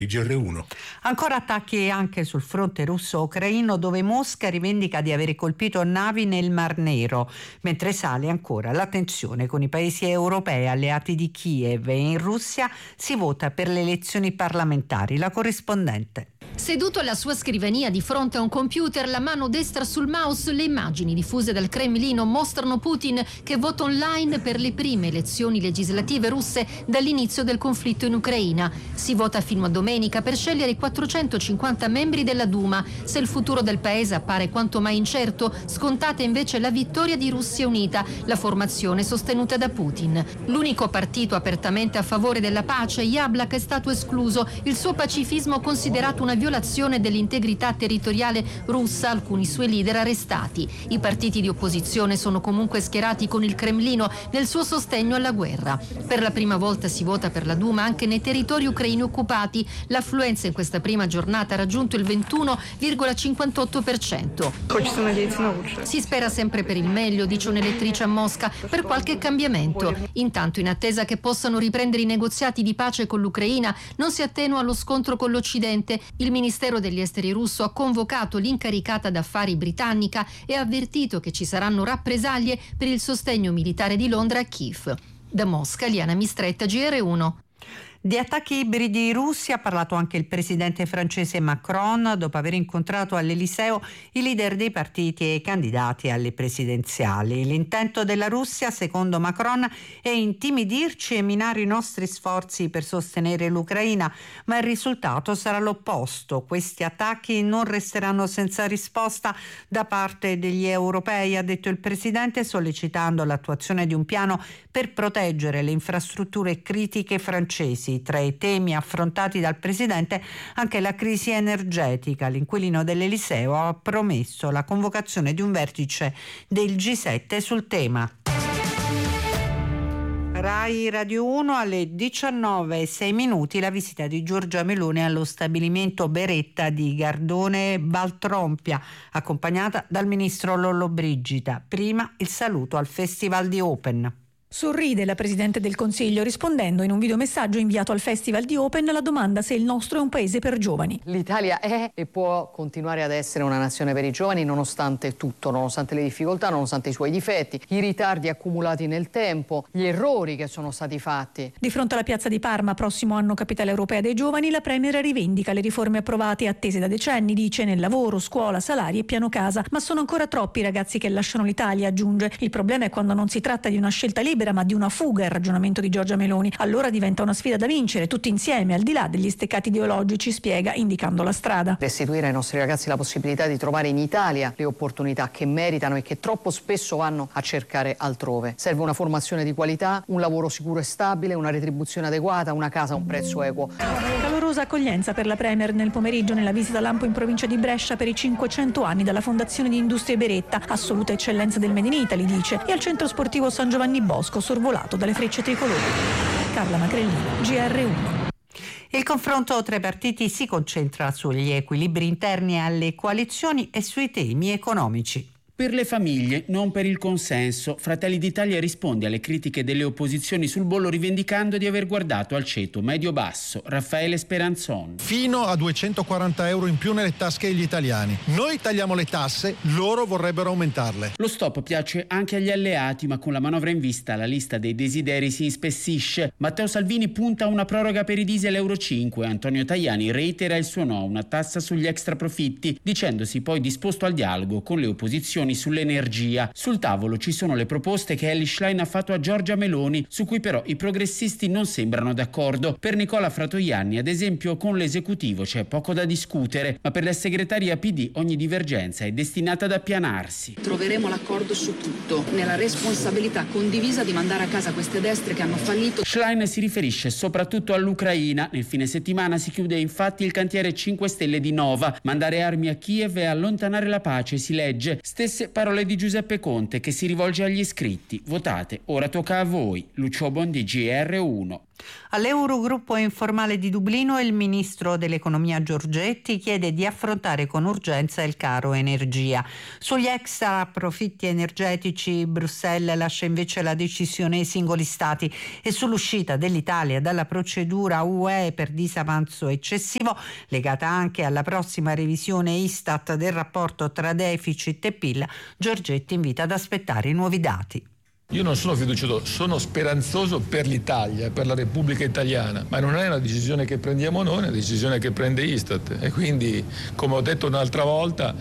Il GR1. Ancora attacchi anche sul fronte russo-ucraino, dove Mosca rivendica di avere colpito navi nel Mar Nero, mentre sale ancora la tensione con i paesi europei alleati di Kiev, e in Russia si vota per le elezioni parlamentari. La corrispondente. Seduto alla sua scrivania di fronte a un computer, la mano destra sul mouse, le immagini diffuse dal Cremlino mostrano Putin che vota online per le prime elezioni legislative russe dall'inizio del conflitto in Ucraina. Si vota fino a domenica per scegliere i 450 membri della Duma. Se il futuro del paese appare quanto mai incerto, scontate invece la vittoria di Russia Unita, la formazione sostenuta da Putin. L'unico partito apertamente a favore della pace, Yablak, è stato escluso, il suo pacifismo considerato una violazione dell'integrità territoriale russa, alcuni suoi leader arrestati. I partiti di opposizione sono comunque schierati con il Cremlino nel suo sostegno alla guerra. Per la prima volta si vota per la Duma anche nei territori ucraini occupati. L'affluenza in questa prima giornata ha raggiunto il 21,58%. Si spera sempre per il meglio, dice un'elettrice a Mosca, per qualche cambiamento. Intanto, in attesa che possano riprendere i negoziati di pace con l'Ucraina, non si attenua lo scontro con l'Occidente. Il Ministero degli Esteri russo ha convocato l'incaricata d'affari britannica e ha avvertito che ci saranno rappresaglie per il sostegno militare di Londra a Kiev. Da Mosca, Liana Mistretta, GR1. Di attacchi ibridi russi ha parlato anche il presidente francese Macron, dopo aver incontrato all'Eliseo i leader dei partiti e i candidati alle presidenziali. L'intento della Russia, secondo Macron, è intimidirci e minare i nostri sforzi per sostenere l'Ucraina, ma il risultato sarà l'opposto. Questi attacchi non resteranno senza risposta da parte degli europei, ha detto il presidente, sollecitando l'attuazione di un piano per proteggere le infrastrutture critiche francesi. Tra i temi affrontati dal presidente anche la crisi energetica. L'inquilino dell'Eliseo ha promesso la convocazione di un vertice del G7 sul tema. Rai Radio 1 alle 19:06 la visita di Giorgia Meloni allo stabilimento Beretta di Gardone Valtrompia, accompagnata dal ministro Lollobrigida. Prima il saluto al Festival di Open. Sorride la Presidente del Consiglio rispondendo in un videomessaggio inviato al Festival di Open alla domanda se il nostro è un paese per giovani. L'Italia è e può continuare ad essere una nazione per i giovani nonostante tutto, nonostante le difficoltà, nonostante i suoi difetti, i ritardi accumulati nel tempo, gli errori che sono stati fatti. Di fronte alla piazza di Parma, prossimo anno capitale europea dei giovani, la Premier rivendica le riforme approvate e attese da decenni, dice nel lavoro, scuola, salari e piano casa. Ma sono ancora troppi i ragazzi che lasciano l'Italia, aggiunge. Il problema è quando non si tratta di una scelta libera ma di una fuga, il ragionamento di Giorgia Meloni. Allora diventa una sfida da vincere tutti insieme, al di là degli steccati ideologici, spiega, indicando la strada. Restituire ai nostri ragazzi la possibilità di trovare in Italia le opportunità che meritano e che troppo spesso vanno a cercare altrove. Serve una formazione di qualità, un lavoro sicuro e stabile, una retribuzione adeguata, una casa a un prezzo equo. Calorosa accoglienza per la Premier nel pomeriggio nella visita a Lampo in provincia di Brescia per i 500 anni dalla Fondazione di Industrie Beretta, assoluta eccellenza del Made in Italy, dice, e al centro sportivo San Giovanni Bosco, sorvolato dalle frecce tricolori. Carla Macrellino, GR1. Il confronto tra i partiti si concentra sugli equilibri interni alle coalizioni e sui temi economici. Per le famiglie, non per il consenso, Fratelli d'Italia risponde alle critiche delle opposizioni sul bollo rivendicando di aver guardato al ceto medio-basso. Raffaele Speranzon. Fino a 240 euro in più nelle tasche degli italiani. Noi tagliamo le tasse, loro vorrebbero aumentarle. Lo stop piace anche agli alleati, ma con la manovra in vista la lista dei desideri si ispessisce. Matteo Salvini punta a una proroga per i diesel Euro 5. Antonio Tajani reitera il suo no, una tassa sugli extraprofitti, dicendosi poi disposto al dialogo con le opposizioni sull'energia. Sul tavolo ci sono le proposte che Elly Schlein ha fatto a Giorgia Meloni, su cui però i progressisti non sembrano d'accordo. Per Nicola Fratoianni, ad esempio, con l'esecutivo c'è poco da discutere, ma per la segreteria PD ogni divergenza è destinata ad appianarsi. Troveremo l'accordo su tutto, nella responsabilità condivisa di mandare a casa queste destre che hanno fallito. Schlein si riferisce soprattutto all'Ucraina. Nel fine settimana si chiude infatti il cantiere 5 Stelle di Nova. Mandare armi a Kiev e allontanare la pace, si legge. Stesse parole di Giuseppe Conte che si rivolge agli iscritti. Votate, ora tocca a voi. Lucio Bondi, GR1. All'Eurogruppo informale di Dublino il ministro dell'economia Giorgetti chiede di affrontare con urgenza il caro energia. Sugli extra profitti energetici Bruxelles lascia invece la decisione ai singoli stati e sull'uscita dell'Italia dalla procedura UE per disavanzo eccessivo, legata anche alla prossima revisione Istat del rapporto tra deficit e PIL, Giorgetti invita ad aspettare i nuovi dati. Io non sono fiducioso, sono speranzoso per l'Italia, per la Repubblica Italiana, ma non è una decisione che prendiamo noi, è una decisione che prende Istat e quindi, come ho detto un'altra volta,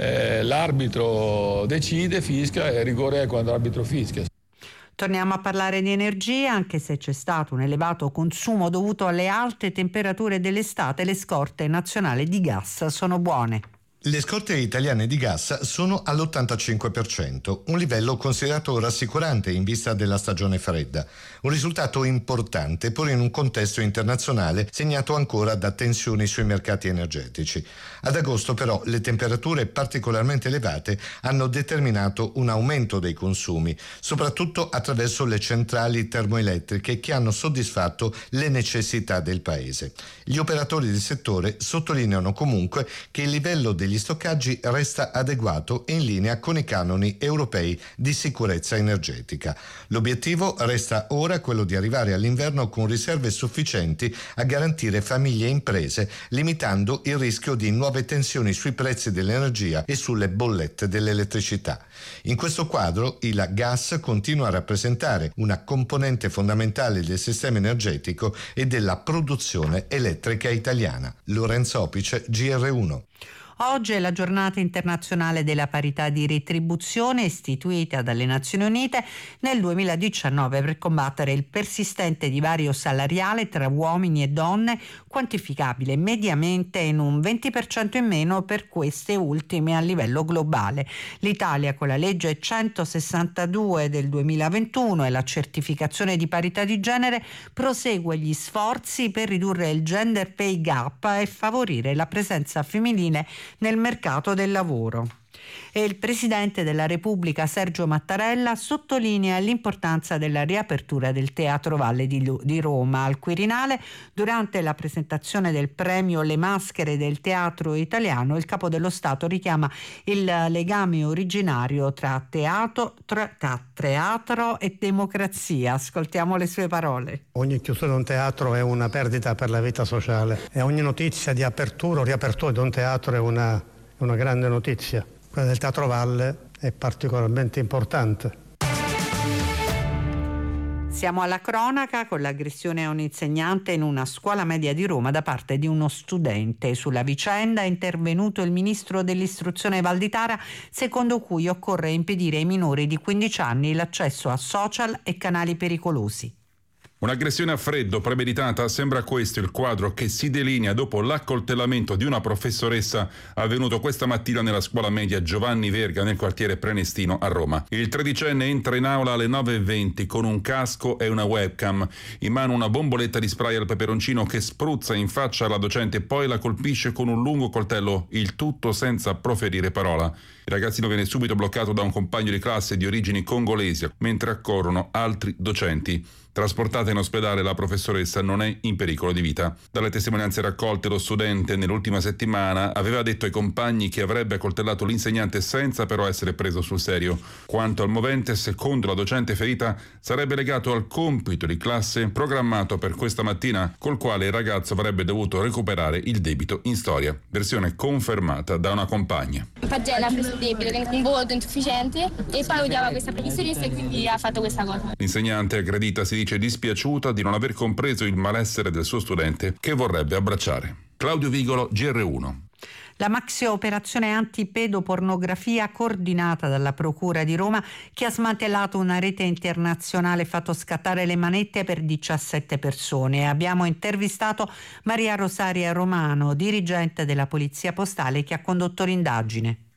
l'arbitro decide, fischia e rigore è quando l'arbitro fischia. Torniamo a parlare di energia, anche se c'è stato un elevato consumo dovuto alle alte temperature dell'estate, le scorte nazionali di gas sono buone. Le scorte italiane di gas sono all'85%, un livello considerato rassicurante in vista della stagione fredda. Un risultato importante pur in un contesto internazionale segnato ancora da tensioni sui mercati energetici. Ad agosto però le temperature particolarmente elevate hanno determinato un aumento dei consumi, soprattutto attraverso le centrali termoelettriche che hanno soddisfatto le necessità del paese. Gli operatori del settore sottolineano comunque che il livello degli stoccaggi resta adeguato e in linea con i canoni europei di sicurezza energetica. L'obiettivo resta ora quello di arrivare all'inverno con riserve sufficienti a garantire famiglie e imprese, limitando il rischio di nuove tensioni sui prezzi dell'energia e sulle bollette dell'elettricità. In questo quadro il gas continua a rappresentare una componente fondamentale del sistema energetico e della produzione elettrica italiana. Lorenzo Opice, GR1. Oggi è la giornata internazionale della parità di retribuzione istituita dalle Nazioni Unite nel 2019 per combattere il persistente divario salariale tra uomini e donne, quantificabile mediamente in un 20% in meno per queste ultime a livello globale. L'Italia, con la legge 162 del 2021 e la certificazione di parità di genere, prosegue gli sforzi per ridurre il gender pay gap e favorire la presenza femminile nel mercato del lavoro. E il Presidente della Repubblica Sergio Mattarella sottolinea l'importanza della riapertura del Teatro Valle di Roma al Quirinale. Durante la presentazione del premio Le Maschere del Teatro Italiano, il Capo dello Stato richiama il legame originario tra teatro e democrazia. Ascoltiamo le sue parole. Ogni chiusura di un teatro è una perdita per la vita sociale e ogni notizia di apertura o riapertura di un teatro è una grande notizia. Quella del Teatro Valle è particolarmente importante. Siamo alla cronaca con l'aggressione a un insegnante in una scuola media di Roma da parte di uno studente. Sulla vicenda è intervenuto il ministro dell'istruzione Valditara, secondo cui occorre impedire ai minori di 15 anni l'accesso a social e canali pericolosi. Un'aggressione a freddo premeditata, sembra questo il quadro che si delinea dopo l'accoltellamento di una professoressa avvenuto questa mattina nella scuola media Giovanni Verga nel quartiere Prenestino a Roma. Il tredicenne entra in aula alle 9:20 con un casco e una webcam, in mano una bomboletta di spray al peperoncino che spruzza in faccia alla docente e poi la colpisce con un lungo coltello, il tutto senza proferire parola. Il ragazzino viene subito bloccato da un compagno di classe di origini congolesi, mentre accorrono altri docenti. Trasportata in ospedale, la professoressa non è in pericolo di vita. Dalle testimonianze raccolte, lo studente nell'ultima settimana aveva detto ai compagni che avrebbe accoltellato l'insegnante senza però essere preso sul serio. Quanto al movente, secondo la docente ferita, sarebbe legato al compito di classe programmato per questa mattina, col quale il ragazzo avrebbe dovuto recuperare il debito in storia. Versione confermata da una compagna. Pagella ha preso il debito, un voto insufficiente e poi odiava questa professoressa e quindi ha fatto questa cosa. L'insegnante aggredita si dice dispiaciuta di non aver compreso il malessere del suo studente che vorrebbe abbracciare. Claudio Vigolo, GR1. La maxi operazione antipedopornografia coordinata dalla Procura di Roma, che ha smantellato una rete internazionale e fatto scattare le manette per 17 persone. Abbiamo intervistato Maria Rosaria Romano, dirigente della Polizia Postale, che ha condotto l'indagine.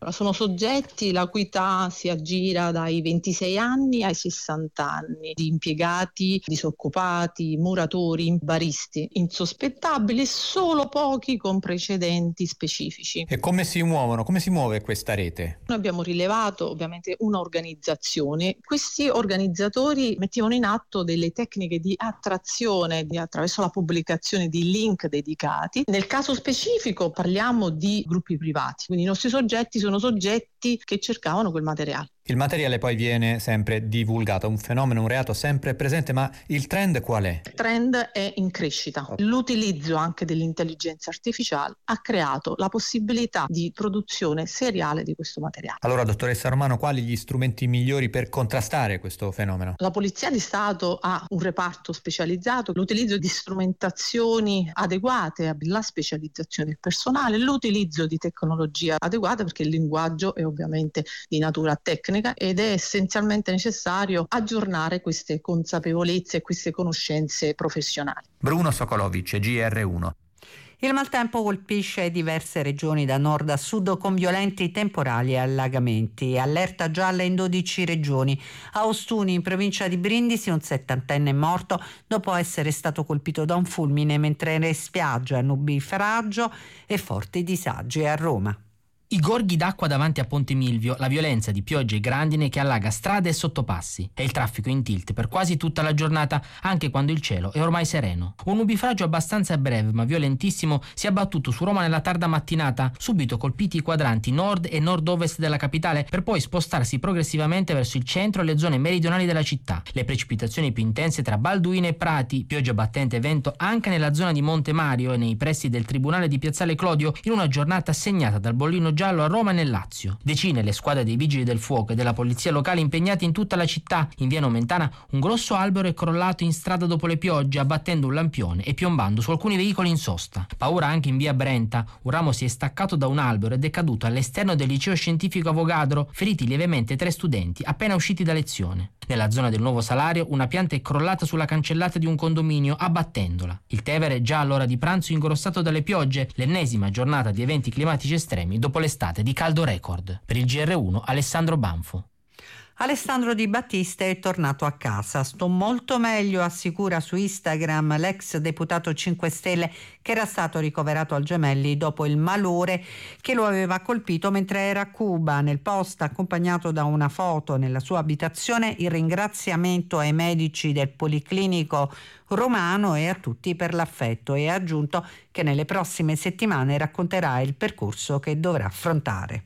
Sono soggetti la cui età si aggira dai 26 anni ai 60 anni, di impiegati, disoccupati, muratori, baristi, insospettabili, solo pochi con precedenti specifici. E come si muovono? Come si muove questa rete? Noi abbiamo rilevato ovviamente un'organizzazione. Questi organizzatori mettevano in atto delle tecniche di attrazione attraverso la pubblicazione di link dedicati. Nel caso specifico parliamo di gruppi privati, quindi i nostri soggetti sono soggetti che cercavano quel materiale. Il materiale poi viene sempre divulgato, un fenomeno, un reato sempre presente, ma il trend qual è? Il trend è in crescita. L'utilizzo anche dell'intelligenza artificiale ha creato la possibilità di produzione seriale di questo materiale. Allora, dottoressa Romano, quali gli strumenti migliori per contrastare questo fenomeno? La Polizia di Stato ha un reparto specializzato, l'utilizzo di strumentazioni adeguate, la specializzazione del personale, l'utilizzo di tecnologia adeguata, perché il linguaggio è ovviamente di natura tecnica ed è essenzialmente necessario aggiornare queste consapevolezze e queste conoscenze professionali. Bruno Sokolovic, GR1. Il maltempo colpisce diverse regioni da nord a sud con violenti temporali e allagamenti. Allerta gialla in 12 regioni. A Ostuni, in provincia di Brindisi, un 70enne è morto dopo essere stato colpito da un fulmine mentre era in spiaggia, nubifragio e forti disagi a Roma. I gorghi d'acqua davanti a Ponte Milvio, la violenza di piogge e grandine che allaga strade e sottopassi e il traffico in tilt per quasi tutta la giornata, anche quando il cielo è ormai sereno. Un nubifragio abbastanza breve ma violentissimo si è abbattuto su Roma nella tarda mattinata, subito colpiti i quadranti nord e nord-ovest della capitale per poi spostarsi progressivamente verso il centro e le zone meridionali della città. Le precipitazioni più intense tra Balduino e Prati, pioggia battente e vento anche nella zona di Monte Mario e nei pressi del Tribunale di Piazzale Clodio, in una giornata segnata dal bollino giallo a Roma e nel Lazio. Decine le squadre dei vigili del fuoco e della polizia locale impegnati in tutta la città. In via Nomentana un grosso albero è crollato in strada dopo le piogge, abbattendo un lampione e piombando su alcuni veicoli in sosta. Paura anche in via Brenta, un ramo si è staccato da un albero ed è caduto all'esterno del liceo scientifico Avogadro, feriti lievemente 3 studenti appena usciti da lezione. Nella zona del Nuovo Salario una pianta è crollata sulla cancellata di un condominio, abbattendola. Il Tevere, già all'ora di pranzo ingrossato dalle piogge, l'ennesima giornata di eventi climatici estremi dopo l'estate di caldo record. Per il GR1 Alessandro Banfo. Alessandro Di Battista è tornato a casa. Sto molto meglio, assicura su Instagram l'ex deputato 5 Stelle che era stato ricoverato al Gemelli dopo il malore che lo aveva colpito mentre era a Cuba. Nel post, accompagnato da una foto nella sua abitazione, il ringraziamento ai medici del Policlinico Romano e a tutti per l'affetto, e ha aggiunto che nelle prossime settimane racconterà il percorso che dovrà affrontare.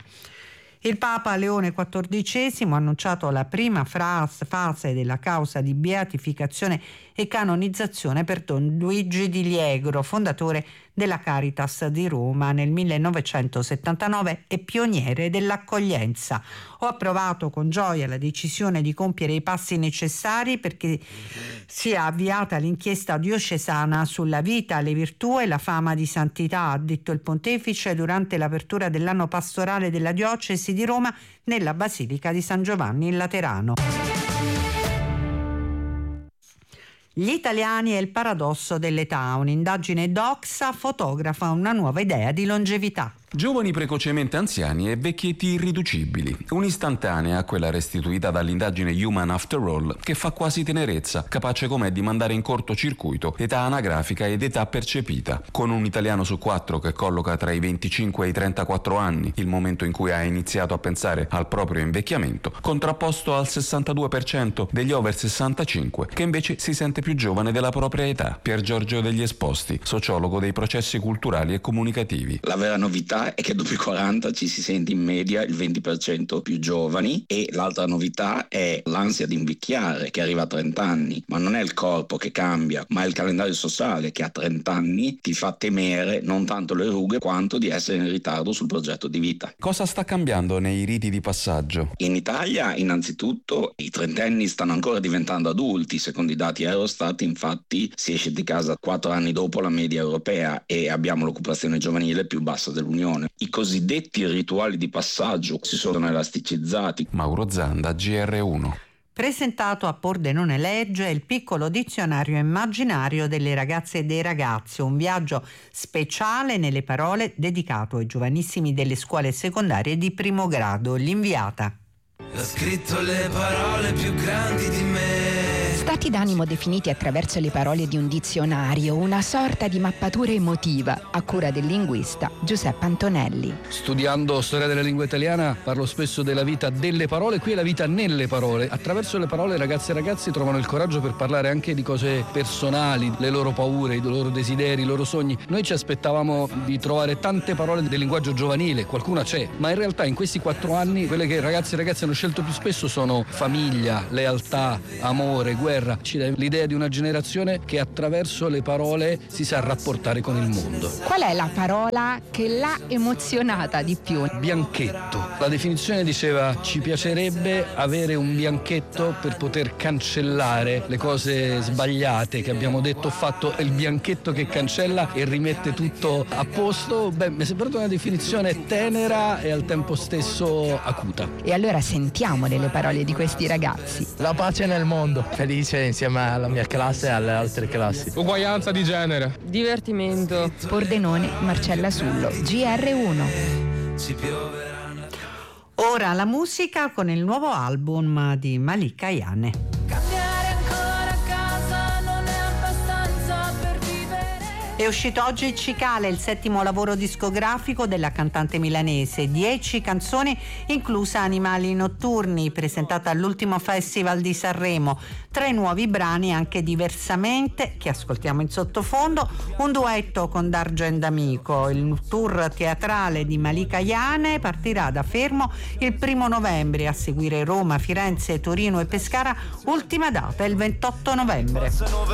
Il Papa Leone XIV ha annunciato la prima fase della causa di beatificazione e canonizzazione per Don Luigi Di Liegro, fondatore della Caritas di Roma nel 1979 e pioniere dell'accoglienza. Ho approvato con gioia la decisione di compiere i passi necessari perché sia avviata l'inchiesta diocesana sulla vita, le virtù e la fama di santità, ha detto il pontefice durante l'apertura dell'anno pastorale della diocesi di Roma nella Basilica di San Giovanni in Laterano. Gli italiani e il paradosso dell'età. Un'indagine Doxa fotografa una nuova idea di longevità. Giovani precocemente anziani e vecchietti irriducibili. Un'istantanea a quella restituita dall'indagine Human After All, che fa quasi tenerezza, capace com'è di mandare in cortocircuito età anagrafica ed età percepita. Con un italiano su 4 che colloca tra i 25 e i 34 anni, il momento in cui ha iniziato a pensare al proprio invecchiamento, contrapposto al 62% degli over 65, che invece si sente più giovane della propria età. Pier Giorgio degli Esposti, sociologo dei processi culturali e comunicativi. La vera novità è che dopo i 40 ci si sente in media il 20% più giovani, e l'altra novità è l'ansia di invecchiare che arriva a 30 anni, ma non è il corpo che cambia, ma è il calendario sociale che a 30 anni ti fa temere non tanto le rughe quanto di essere in ritardo sul progetto di vita. Cosa sta cambiando nei riti di passaggio? In Italia innanzitutto i trentenni stanno ancora diventando adulti. Secondo i dati Eurostat infatti si esce di casa 4 anni dopo la media europea e abbiamo l'occupazione giovanile più bassa dell'Unione. I cosiddetti rituali di passaggio si sono elasticizzati. Mauro Zanda, GR1. presentato a Pordenone Legge il piccolo dizionario immaginario delle ragazze e dei ragazzi, un viaggio speciale nelle parole dedicato ai giovanissimi delle scuole secondarie di primo grado. L'inviata. Ho scritto le parole più grandi di me. Stati d'animo definiti attraverso le parole di un dizionario, una sorta di mappatura emotiva a cura del linguista Giuseppe Antonelli. Studiando storia della lingua italiana parlo spesso della vita delle parole, qui è la vita nelle parole. Attraverso le parole ragazze e ragazzi trovano il coraggio per parlare anche di cose personali, le loro paure, i loro desideri, i loro sogni. Noi ci aspettavamo di trovare tante parole del linguaggio giovanile, qualcuna c'è, ma in realtà in questi 4 anni quelle che ragazzi e ragazzi hanno scelto più spesso sono famiglia, lealtà, amore, guerra. Ci dà l'idea di una generazione che attraverso le parole si sa rapportare con il mondo. Qual è la parola che l'ha emozionata di più? Bianchetto. La definizione diceva: ci piacerebbe avere un bianchetto per poter cancellare le cose sbagliate che abbiamo detto o fatto. È il bianchetto che cancella e rimette tutto a posto. Mi è sembrata una definizione tenera e al tempo stesso acuta. E allora sentiamo delle parole di questi ragazzi. La pace nel mondo, felice insieme alla mia classe e alle altre classi. Uguaglianza di genere. Divertimento. Pordenone, Marcella Sullo, GR1. Ora la musica con il nuovo album di Malika Ayane. È uscito oggi Cicale, il 7° lavoro discografico della cantante milanese. 10 canzoni, inclusa Animali notturni, presentata all'ultimo Festival di Sanremo. 3 nuovi brani, anche Diversamente, che ascoltiamo in sottofondo. Un duetto con D'Argent D'Amico. Il tour teatrale di Malika Ayane partirà da Fermo il 1° novembre, a seguire Roma, Firenze, Torino e Pescara. Ultima data è il 28 novembre.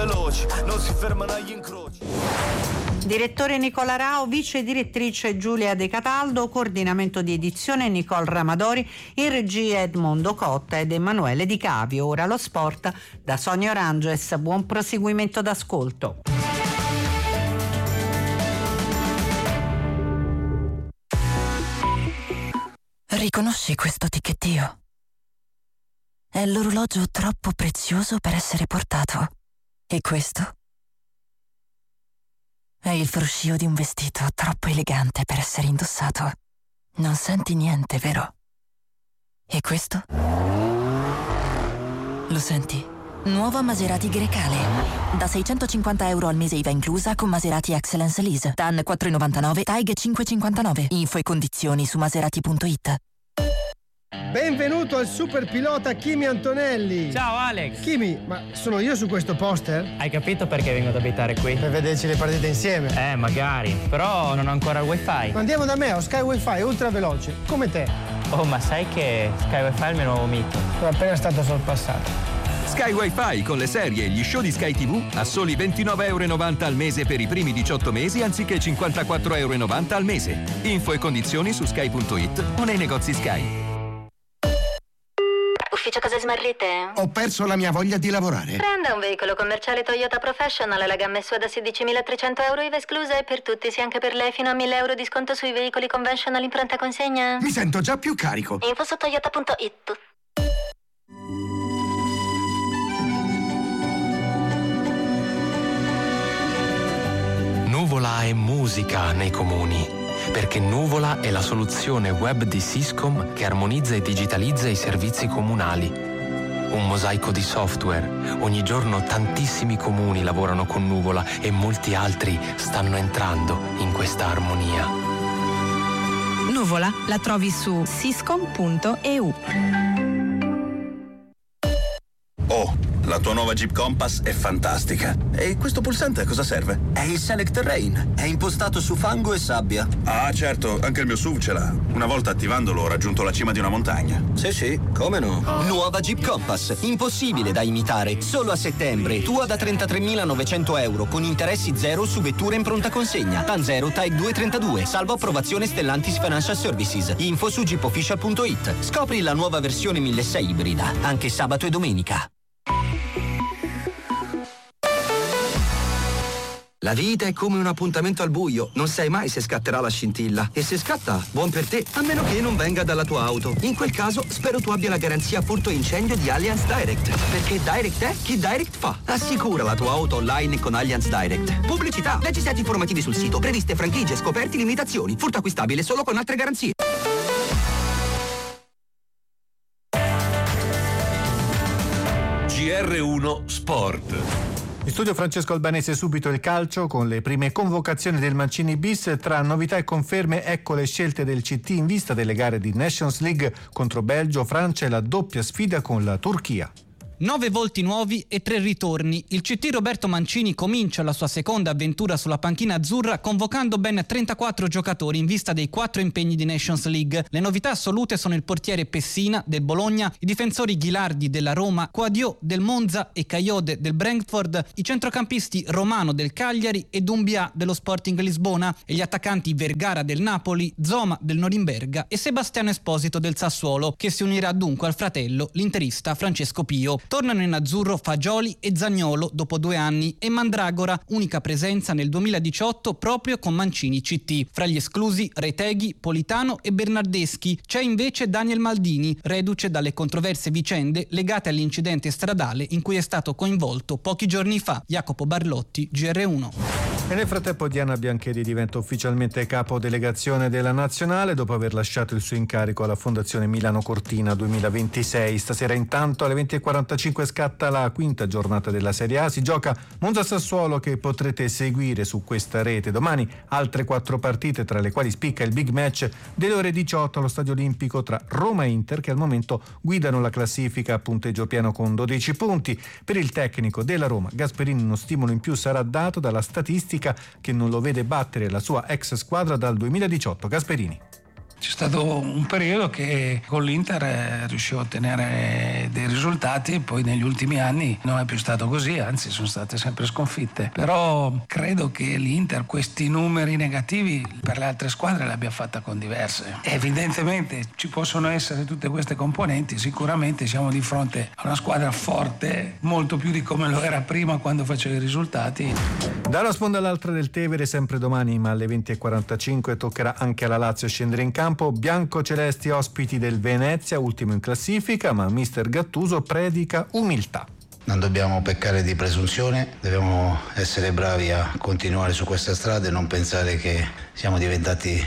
Direttore Nicola Rao, vice direttrice Giulia De Cataldo, coordinamento di edizione Nicole Ramadori, in regia Edmondo Cotta ed Emanuele Di Cavio. Ora lo sport da Sonia Oranges. Buon proseguimento d'ascolto. Riconosci questo ticchettio? È l'orologio troppo prezioso per essere portato. E questo? È il fruscio di un vestito troppo elegante per essere indossato. Non senti niente, vero? E questo? Lo senti? Nuova Maserati Grecale. Da €650 al mese IVA inclusa con Maserati Excellence Lease. TAN 4,99, TAIG 5,59. Info e condizioni su maserati.it. Benvenuto al super pilota Kimi Antonelli. Ciao Alex. Kimi, ma sono io su questo poster? Hai capito perché vengo ad abitare qui? Per vederci le partite insieme. Magari, però non ho ancora il wifi. Ma andiamo da me, ho Sky Wi-Fi ultra veloce, come te. Oh, ma sai che Sky Wi-Fi è il mio nuovo mito? Sono appena stato sorpassato. Sky Wi-Fi con le serie e gli show di Sky TV a soli €29,90 al mese per i primi 18 mesi anziché €54,90 al mese. Info e condizioni su sky.it o nei negozi Sky. Ufficio cose smarrite? Ho perso la mia voglia di lavorare. Prenda un veicolo commerciale Toyota Professional, la gamma SUV da €16.300 IVA esclusa e per tutti, sia anche per lei, fino a €1.000 di sconto sui veicoli conventional in pronta consegna. Mi sento già più carico. Info su toyota.it. Nuvola è musica nei comuni, perché Nuvola è la soluzione web di Syscom che armonizza e digitalizza i servizi comunali. Un mosaico di software. Ogni giorno tantissimi comuni lavorano con Nuvola e molti altri stanno entrando in questa armonia. Nuvola la trovi su syscom.eu. Oh, la tua nuova Jeep Compass è fantastica. E questo pulsante a cosa serve? È il Select Terrain. È impostato su fango e sabbia. Ah, certo, anche il mio SUV ce l'ha. Una volta attivandolo ho raggiunto la cima di una montagna. Sì, come no? Nuova Jeep Compass. Impossibile da imitare. Solo a settembre. Tua da €33.900 con interessi zero su vetture in pronta consegna. TAN 0, TAIG 232. Salvo approvazione Stellantis Financial Services. Info su jeepofficial.it. Scopri la nuova versione 1600 ibrida. Anche sabato e domenica. La vita è come un appuntamento al buio, non sai mai se scatterà la scintilla. E se scatta, buon per te, a meno che non venga dalla tua auto. In quel caso, spero tu abbia la garanzia furto incendio di Allianz Direct. Perché Direct è chi Direct fa. Assicura la tua auto online con Allianz Direct. Pubblicità, leggi set informativi sul sito, previste franchigie, scoperti, limitazioni. Furto acquistabile solo con altre garanzie. GR1 Sport. In studio Francesco Albanese, subito il calcio con le prime convocazioni del Mancini bis. Tra novità e conferme, ecco le scelte del CT in vista delle gare di Nations League contro Belgio, Francia e la doppia sfida con la Turchia. 9 volti nuovi e 3 ritorni. Il CT Roberto Mancini comincia la sua seconda avventura sulla panchina azzurra convocando ben 34 giocatori in vista dei 4 impegni di Nations League. Le novità assolute sono il portiere Pessina del Bologna, i difensori Ghilardi della Roma, Quadio del Monza e Caiode del Brentford, i centrocampisti Romano del Cagliari e Doumbia dello Sporting Lisbona e gli attaccanti Vergara del Napoli, Zoma del Norimberga e Sebastiano Esposito del Sassuolo, che si unirà dunque al fratello, l'interista Francesco Pio. Tornano in azzurro Fagioli e Zaniolo dopo 2 anni e Mandragora, unica presenza nel 2018 proprio con Mancini CT. Fra gli esclusi Reteghi, Politano e Bernardeschi. C'è invece Daniel Maldini, reduce dalle controverse vicende legate all'incidente stradale in cui è stato coinvolto pochi giorni fa. Jacopo Barlotti, GR1. E nel frattempo Diana Biancheri diventa ufficialmente capo delegazione della Nazionale dopo aver lasciato il suo incarico alla Fondazione Milano Cortina 2026. Stasera intanto alle 20:45 scatta la 5ª giornata della Serie A. Si gioca Monza-Sassuolo, che potrete seguire su questa rete. Domani altre 4 partite, tra le quali spicca il big match delle ore 18 allo Stadio Olimpico tra Roma e Inter, che al momento guidano la classifica a punteggio pieno con 12 punti. Per il tecnico della Roma Gasperini uno stimolo in più sarà dato dalla statistica che non lo vede battere la sua ex squadra dal 2018. Gasperini. C'è stato un periodo che con l'Inter riuscivo a ottenere dei risultati, poi negli ultimi anni non è più stato così, anzi sono state sempre sconfitte. Però credo che l'Inter questi numeri negativi per le altre squadre le abbia fatta con diverse. Evidentemente ci possono essere tutte queste componenti, sicuramente siamo di fronte a una squadra forte, molto più di come lo era prima quando faceva i risultati. Da una sponda all'altra del Tevere, sempre domani, ma alle 20:45 toccherà anche alla Lazio scendere in campo. Biancocelesti ospiti del Venezia, ultimo in classifica, ma mister Gattuso predica umiltà. Non dobbiamo peccare di presunzione, dobbiamo essere bravi a continuare su questa strada e non pensare che siamo diventati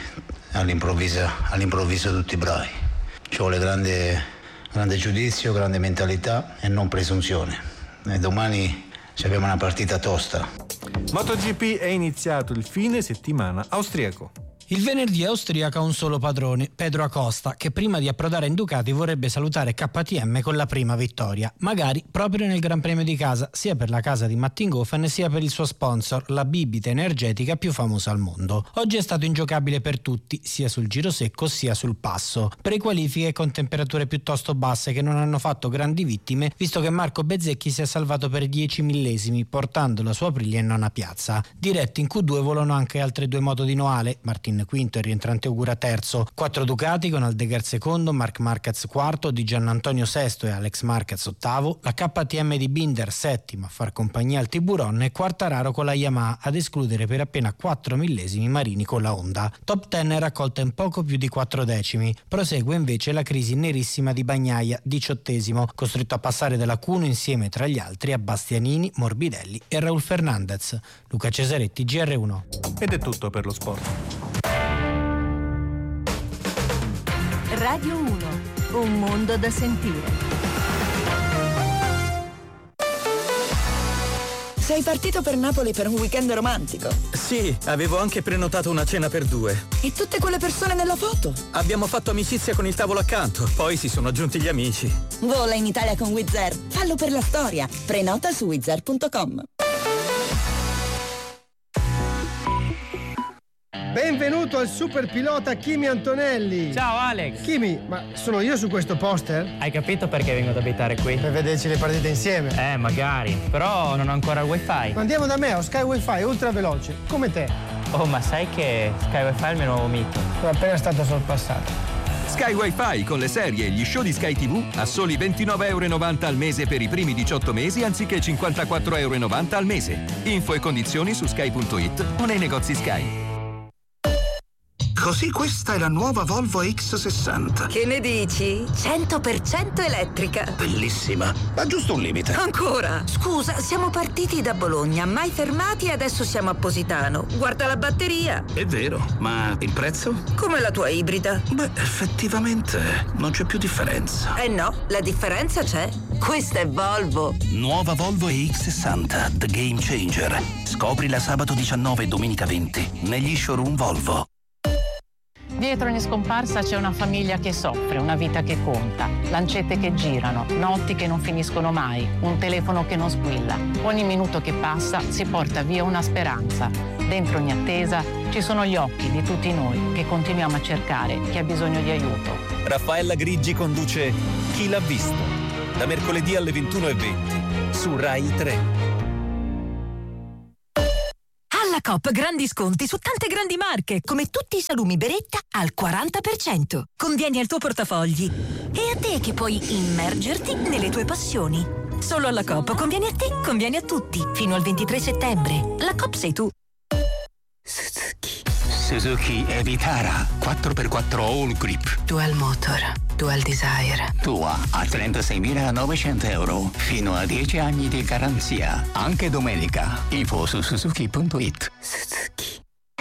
all'improvviso tutti bravi. Ci vuole grande giudizio, grande mentalità e non presunzione. E domani abbiamo una partita tosta. MotoGP è iniziato il fine settimana austriaco. Il venerdì austriaco ha un solo padrone, Pedro Acosta, che prima di approdare in Ducati vorrebbe salutare KTM con la prima vittoria, magari proprio nel Gran Premio di casa, sia per la casa di Mattinghofen sia per il suo sponsor, la bibita energetica più famosa al mondo. Oggi è stato ingiocabile per tutti, sia sul giro secco sia sul passo. Pre-qualifiche con temperature piuttosto basse che non hanno fatto grandi vittime, visto che Marco Bezzecchi si è salvato per 10 millesimi, portando la sua Aprilia in nona piazza. Diretti in Q2 volano anche altre 2 moto di Noale, Martin quinto e rientrante Ogura terzo, 4 Ducati con Aldeguer secondo, Marc Marquez quarto, Di Giannantonio sesto e Alex Marquez ottavo, la KTM di Binder settima a far compagnia al Tiburon e Quartararo con la Yamaha, ad escludere per appena 4 millesimi Marini con la Honda. Top 10 è raccolta in poco più di 4 decimi. Prosegue invece la crisi nerissima di Bagnaia, 18esimo, costretto a passare dalla Q1 insieme tra gli altri a Bastianini, Morbidelli e Raul Fernandez. Luca Cesaretti, GR1. Ed è tutto per lo sport. Radio 1, un mondo da sentire. Sei partito per Napoli per un weekend romantico? Sì, avevo anche prenotato una cena per 2. E tutte quelle persone nella foto? Abbiamo fatto amicizia con il tavolo accanto, poi si sono aggiunti gli amici. Vola in Italia con Wizz Air, fallo per la storia. Prenota su wizzair.com. Benvenuto al super pilota Kimi Antonelli. Ciao Alex. Kimi, ma sono io su questo poster? Hai capito perché vengo ad abitare qui? Per vederci le partite insieme. Magari, però non ho ancora il wifi. Ma andiamo da me, ho Sky Wi-Fi ultra veloce, come te. Oh, ma sai che Sky Wi-Fi è il mio nuovo mito? Sono appena stato sorpassato. Sky Wi-Fi con le serie e gli show di Sky TV a soli €29,90 al mese per i primi 18 mesi anziché €54,90 al mese. Info e condizioni su sky.it o nei negozi Sky. Così questa è la nuova Volvo X60. Che ne dici? 100% elettrica. Bellissima, ma giusto un limite. Ancora? Scusa, siamo partiti da Bologna, mai fermati e adesso siamo a Positano. Guarda la batteria. È vero, ma il prezzo? Come la tua ibrida. Beh, effettivamente non c'è più differenza. Eh no, la differenza c'è. Questa è Volvo. Nuova Volvo EX60, The Game Changer. Scoprila sabato 19 e domenica 20 negli showroom Volvo. Dietro ogni scomparsa c'è una famiglia che soffre, una vita che conta, lancette che girano, notti che non finiscono mai, un telefono che non squilla. Ogni minuto che passa si porta via una speranza. Dentro ogni attesa ci sono gli occhi di tutti noi che continuiamo a cercare chi ha bisogno di aiuto. Raffaella Grigi conduce Chi l'ha visto? Da mercoledì alle 21:20 su Rai 3. Alla Coop grandi sconti su tante grandi marche, come tutti i salumi Beretta al 40%. Convieni al tuo portafogli. E a te che puoi immergerti nelle tue passioni. Solo alla Coop conviene a te, conviene a tutti. Fino al 23 settembre. La Coop sei tu. Suzuki Evitara 4x4 All Grip. Dual Motor, Dual Desire. Tua a €36.900 fino a 10 anni di garanzia. Anche domenica. Info su suzuki.it. Suzuki.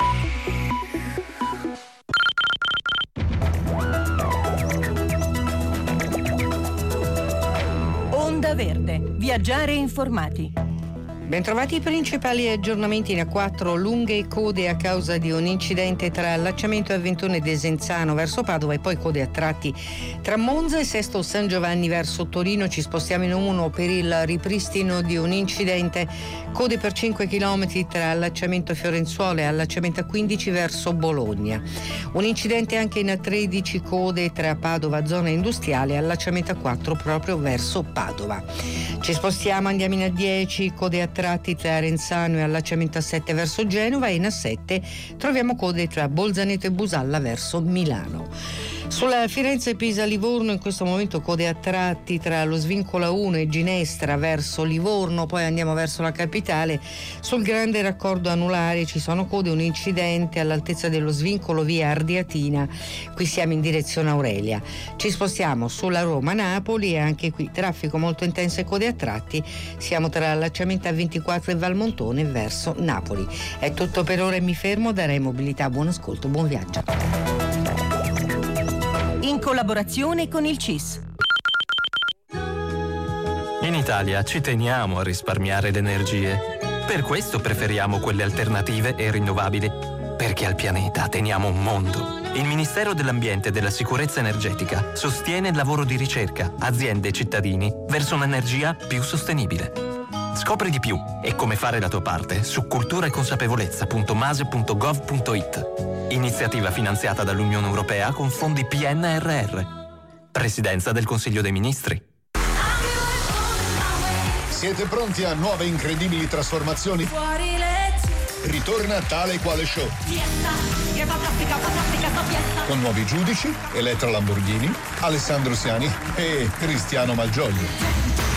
Onda Verde. Viaggiare informati. Bentrovati. I principali aggiornamenti in A4: lunghe code a causa di un incidente tra allacciamento A21 e Desenzano verso Padova e poi code a tratti tra Monza e Sesto San Giovanni verso Torino. Ci spostiamo in 1 per il ripristino di un incidente, code per 5 km tra allacciamento Fiorenzuola e allacciamento A15 verso Bologna. Un incidente anche in A13, code tra Padova zona industriale e allacciamento A4 proprio verso Padova. Ci spostiamo, andiamo in A10, code a tratti tra Arenzano e allacciamento A7 verso Genova, e in A7 troviamo code tra Bolzaneto e Busalla verso Milano. Sulla Firenze-Pisa-Livorno in questo momento code a tratti tra lo svincolo A1 e Ginestra verso Livorno, poi andiamo verso la capitale. Sul grande raccordo anulare ci sono code, un incidente all'altezza dello svincolo via Ardiatina, qui siamo in direzione Aurelia. Ci spostiamo sulla Roma-Napoli e anche qui traffico molto intenso e code a tratti, siamo tra allacciamento A24 e Valmontone verso Napoli. È tutto per ora e mi fermo, darei mobilità. Buon ascolto, buon viaggio. In collaborazione con il CIS. In Italia ci teniamo a risparmiare le energie. Per questo preferiamo quelle alternative e rinnovabili. Perché al pianeta teniamo un mondo. Il Ministero dell'Ambiente e della Sicurezza Energetica sostiene il lavoro di ricerca, aziende e cittadini verso un'energia più sostenibile. Scopri di più e come fare la tua parte su culturaeconsapevolezza.mase.gov.it. Iniziativa finanziata dall'Unione Europea con fondi PNRR. Presidenza del Consiglio dei Ministri. Siete pronti a nuove incredibili trasformazioni? Ritorna Tale e Quale Show. Con nuovi giudici, Elettra Lamborghini, Alessandro Siani e Cristiano Malgioglio.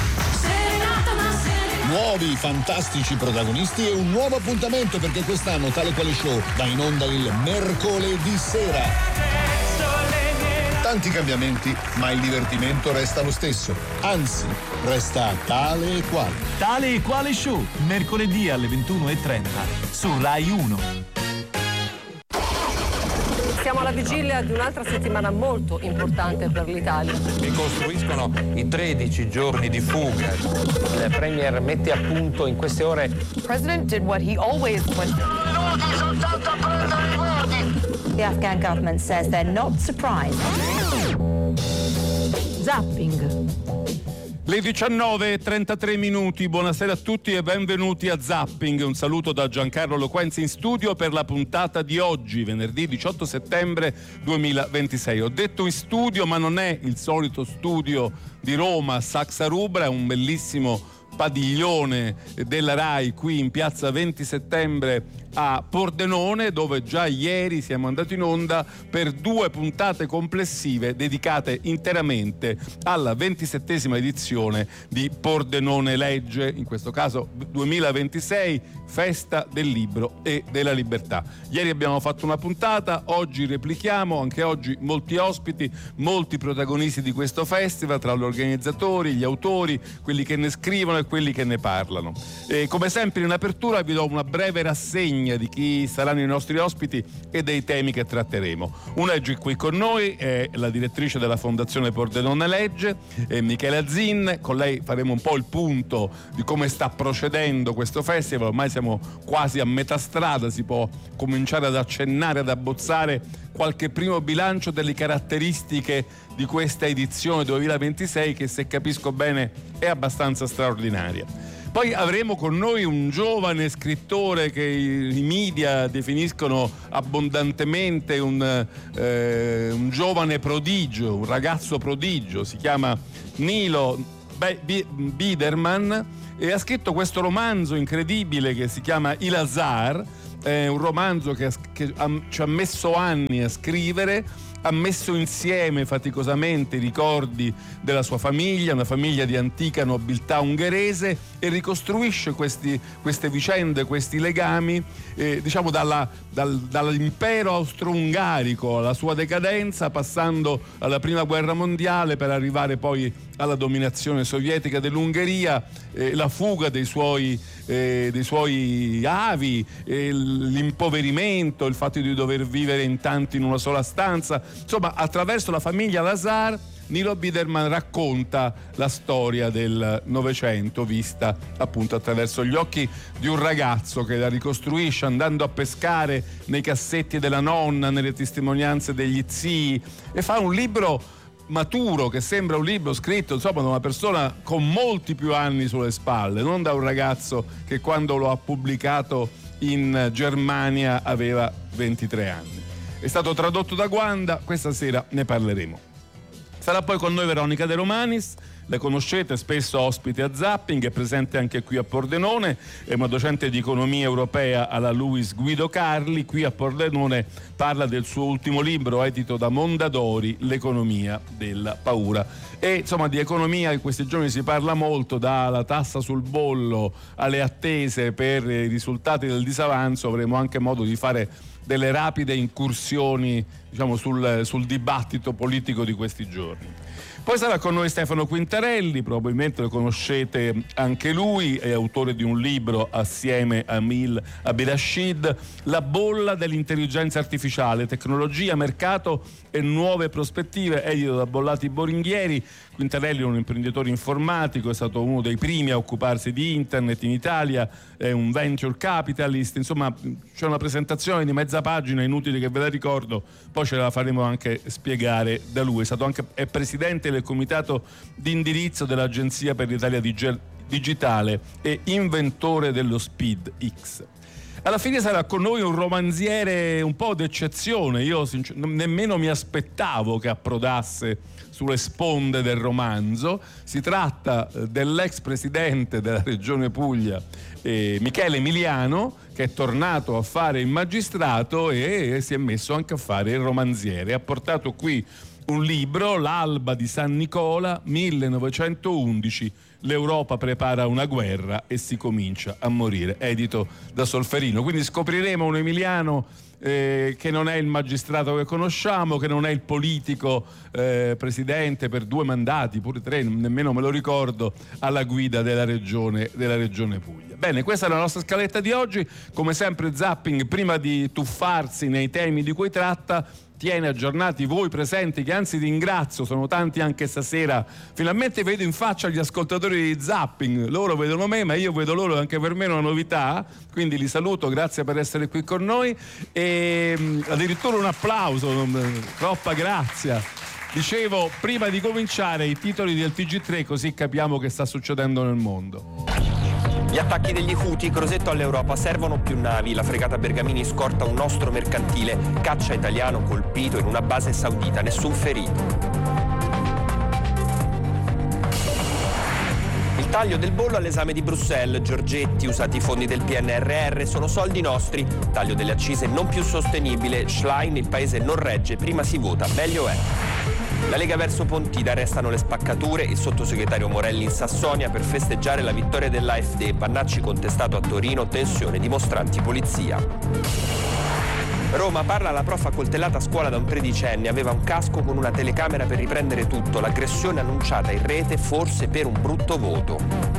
Nuovi fantastici protagonisti e un nuovo appuntamento, perché quest'anno Tale Quale Show va in onda il mercoledì sera. Tanti cambiamenti, ma il divertimento resta lo stesso. Anzi, resta Tale e Quale. Tale e Quale Show, mercoledì alle 21:30 su Rai 1. Siamo alla vigilia di un'altra settimana molto importante per l'Italia. Ricostruiscono i 13 giorni di fuga. Il premier mette a punto in queste ore. The president did what he always would. The Afghan government says they're not surprised. Zapping. Le 19:33, buonasera a tutti e benvenuti a Zapping. Un saluto da Giancarlo Loquenzi in studio per la puntata di oggi, venerdì 18 settembre 2026. Ho detto in studio, ma non è il solito studio di Roma, Saxa Rubra, è un bellissimo padiglione della Rai qui in piazza 20 settembre a Pordenone, dove già ieri siamo andati in onda per 2 puntate complessive dedicate interamente alla 27esima edizione di Pordenone Legge, in questo caso 2026, Festa del Libro e della Libertà. Ieri abbiamo fatto una puntata, oggi replichiamo, anche oggi molti ospiti, molti protagonisti di questo festival, tra gli organizzatori, gli autori, quelli che ne scrivono e quelli che ne parlano. E come sempre in apertura vi do una breve rassegna di chi saranno i nostri ospiti e dei temi che tratteremo. Una è qui con noi, è la direttrice della Fondazione Pordenone Legge, Michela Zin. Con lei faremo un po' il punto di come sta procedendo questo festival. Ormai siamo quasi a metà strada, si può cominciare ad accennare, ad abbozzare qualche primo bilancio delle caratteristiche di questa edizione 2026 che, se capisco bene, è abbastanza straordinaria. Poi avremo con noi un giovane scrittore che i media definiscono abbondantemente un giovane prodigio, un ragazzo prodigio. Si chiama Nilo Biderman e ha scritto questo romanzo incredibile che si chiama Il Lazar. È un romanzo che ci ha messo anni a scrivere, ha messo insieme faticosamente i ricordi della sua famiglia, una famiglia di antica nobiltà ungherese, e ricostruisce queste vicende, questi legami, diciamo dall'impero austro-ungarico alla sua decadenza, passando alla prima guerra mondiale per arrivare poi alla dominazione sovietica dell'Ungheria, la fuga dei suoi avi, l'impoverimento, il fatto di dover vivere in tanti in una sola stanza. Insomma, attraverso la famiglia Lazar, Nilo Biderman racconta la storia del Novecento vista appunto attraverso gli occhi di un ragazzo che la ricostruisce andando a pescare nei cassetti della nonna, nelle testimonianze degli zii, e fa un libro maturo che sembra un libro scritto insomma da una persona con molti più anni sulle spalle, non da un ragazzo che quando lo ha pubblicato in Germania aveva 23 anni. È stato tradotto da Guanda, questa sera ne parleremo. Sarà poi con noi Veronica De Romanis. La conoscete, spesso ospite a Zapping, è presente anche qui a Pordenone, è una docente di economia europea alla Luis Guido Carli. Qui a Pordenone parla del suo ultimo libro edito da Mondadori, L'economia della paura. E insomma di economia in questi giorni si parla molto, dalla tassa sul bollo alle attese per i risultati del disavanzo. Avremo anche modo di fare delle rapide incursioni, diciamo, sul dibattito politico di questi giorni. Poi sarà con noi Stefano Quintarelli, probabilmente lo conoscete anche lui, è autore di un libro assieme a Emil Abirashid, La bolla dell'intelligenza artificiale, tecnologia, mercato e nuove prospettive, edito da Bollati Boringhieri. Quintarelli è un imprenditore informatico, è stato uno dei primi a occuparsi di internet in Italia, è un venture capitalist, insomma c'è una presentazione di mezza pagina, inutile che ve la ricordo, poi ce la faremo anche spiegare da lui. È presidente del comitato di indirizzo dell'Agenzia per l'Italia Digitale e inventore dello Speed X. Alla fine sarà con noi un romanziere un po' d'eccezione. Io nemmeno mi aspettavo che approdasse sulle sponde del romanzo. Si tratta dell'ex presidente della Regione Puglia, Michele Emiliano, che è tornato a fare il magistrato e si è messo anche a fare il romanziere. Ha portato qui un libro, L'alba di San Nicola, 1911, l'Europa prepara una guerra e si comincia a morire, edito da Solferino. Quindi scopriremo un Emiliano che non è il magistrato che conosciamo, che non è il politico presidente per 2 mandati, pure 3, nemmeno me lo ricordo, alla guida della regione Puglia. Bene, questa è la nostra scaletta di oggi. Come sempre Zapping, prima di tuffarsi nei temi di cui tratta, tiene aggiornati voi presenti, che anzi ringrazio, sono tanti anche stasera. Finalmente vedo in faccia gli ascoltatori di Zapping, loro vedono me ma io vedo loro, anche per me è una novità, quindi li saluto, grazie per essere qui con noi e addirittura un applauso, troppa grazia. Dicevo, prima di cominciare, i titoli del TG3, così capiamo che sta succedendo nel mondo. Gli attacchi degli Houthi, Crosetto all'Europa, servono più navi, la fregata Bergamini scorta un nostro mercantile, caccia italiano colpito in una base saudita, nessun ferito. Il Taglio del bollo all'esame di Bruxelles. Giorgetti, usati i fondi del PNRR, sono soldi nostri. Taglio delle accise non più sostenibile. Schlein, il paese non regge, prima si vota, meglio è. La Lega verso Pontida, restano le spaccature, il sottosegretario Morelli in Sassonia per festeggiare la vittoria dell'AfD, Bannacci contestato a Torino, tensione dimostranti polizia. Roma, parla la prof accoltellata a scuola da un 13enne, aveva un casco con una telecamera per riprendere tutto, l'aggressione annunciata in rete forse per un brutto voto.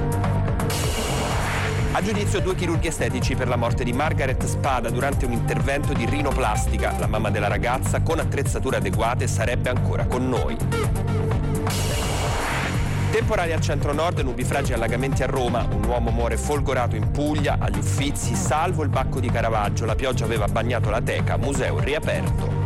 A giudizio 2 chirurghi estetici per la morte di Margaret Spada durante un intervento di rinoplastica. La mamma della ragazza, con attrezzature adeguate, sarebbe ancora con noi. Temporali al centro-nord, nubifragi e allagamenti a Roma. Un uomo muore folgorato in Puglia, agli Uffizi, salvo il Bacco di Caravaggio. La pioggia aveva bagnato la teca, museo riaperto.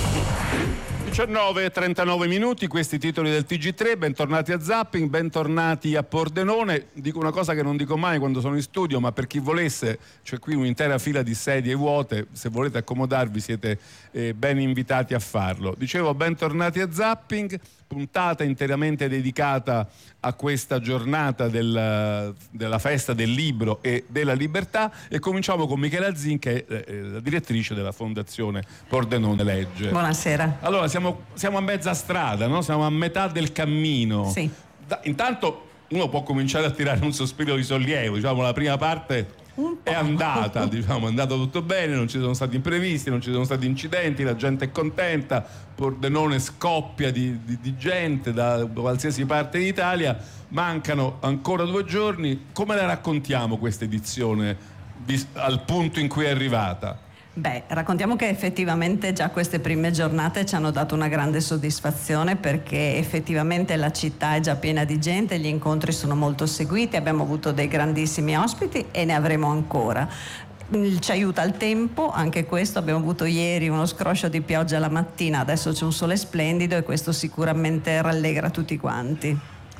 19:39 minuti, questi titoli del TG3, bentornati a Zapping, bentornati a Pordenone. Dico una cosa che non dico mai quando sono in studio, ma per chi volesse, c'è qui un'intera fila di sedie vuote, se volete accomodarvi siete ben invitati a farlo. Dicevo, bentornati a Zapping, puntata interamente dedicata a questa giornata della festa del libro e della libertà, e cominciamo con Michela Zin, che è la direttrice della Fondazione Pordenone Legge. Buonasera. Allora, siamo a mezza strada, no? Siamo a metà del cammino. Sì. Intanto uno può cominciare a tirare un sospiro di sollievo, diciamo la prima parte è andata, diciamo, è andato tutto bene, non ci sono stati imprevisti, non ci sono stati incidenti, la gente è contenta, Pordenone scoppia di gente da qualsiasi parte d'Italia, mancano ancora 2 giorni. Come la raccontiamo questa edizione al punto in cui è arrivata? Beh, raccontiamo che effettivamente già queste prime giornate ci hanno dato una grande soddisfazione, perché effettivamente la città è già piena di gente, gli incontri sono molto seguiti, abbiamo avuto dei grandissimi ospiti e ne avremo ancora. Ci aiuta il tempo, anche questo, abbiamo avuto ieri uno scroscio di pioggia la mattina, adesso c'è un sole splendido e questo sicuramente rallegra tutti quanti.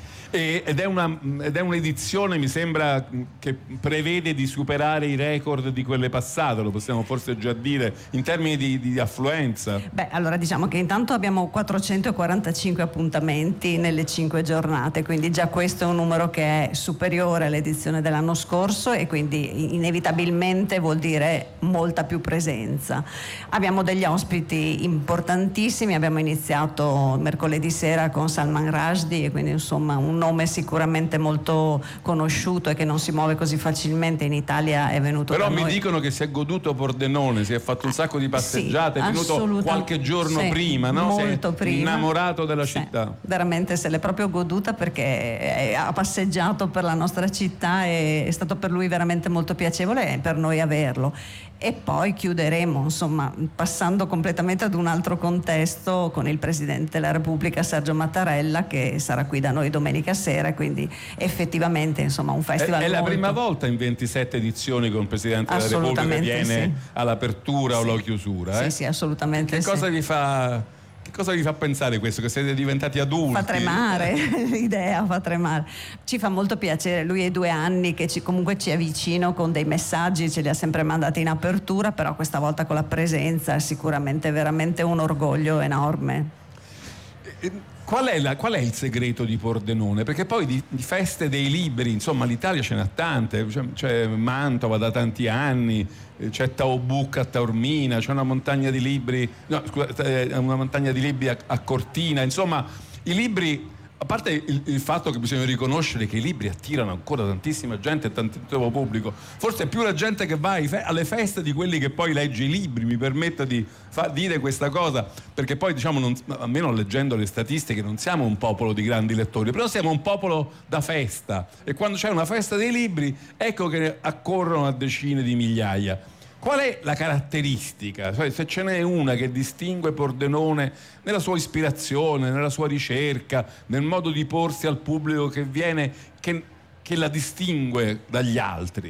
Ed è un'edizione, mi sembra, che prevede di superare i record di quelle passate, lo possiamo forse già dire, in termini di affluenza. Beh, allora diciamo che intanto abbiamo 445 appuntamenti nelle 5 giornate, quindi già questo è un numero che è superiore all'edizione dell'anno scorso e quindi inevitabilmente vuol dire molta più presenza. Abbiamo degli ospiti importantissimi, abbiamo iniziato mercoledì sera con Salman Rushdie e quindi insomma un nome sicuramente molto conosciuto e che non si muove così facilmente in Italia, è venuto però da noi. Mi dicono che si è goduto Pordenone, si è fatto un sacco di passeggiate, sì, è venuto qualche giorno prima, no? Molto prima, innamorato della città. Veramente se l'è proprio goduta, perché ha passeggiato per la nostra città e è stato per lui veramente molto piacevole e per noi averlo. E poi chiuderemo, insomma, passando completamente ad un altro contesto con il Presidente della Repubblica Sergio Mattarella, che sarà qui da noi domenica sera, quindi effettivamente insomma un festival. È la prima volta in 27 edizioni che un Presidente della Repubblica viene all'apertura o alla chiusura. Sì, assolutamente. Che cosa vi fa? Che cosa vi fa pensare questo? Che siete diventati adulti? Fa tremare, l'idea fa tremare. Ci fa molto piacere, lui è 2 anni che comunque ci è vicino con dei messaggi, ce li ha sempre mandati in apertura, però questa volta con la presenza è sicuramente veramente un orgoglio enorme. Qual è il segreto di Pordenone? Perché poi di feste dei libri, insomma, l'Italia ce n'ha tante, c'è Mantova da tanti anni, c'è Taobuc a Taormina, c'è una montagna di libri, una montagna di libri a Cortina, insomma, i libri. A parte il fatto che bisogna riconoscere che i libri attirano ancora tantissima gente e tantissimo pubblico, forse è più la gente che va alle feste di quelli che poi legge i libri, mi permetto di dire questa cosa, perché poi diciamo, almeno leggendo le statistiche, non siamo un popolo di grandi lettori, però siamo un popolo da festa, e quando c'è una festa dei libri ecco che accorrono a decine di migliaia. Qual è la caratteristica, se ce n'è una che distingue Pordenone nella sua ispirazione, nella sua ricerca, nel modo di porsi al pubblico che viene, che la distingue dagli altri?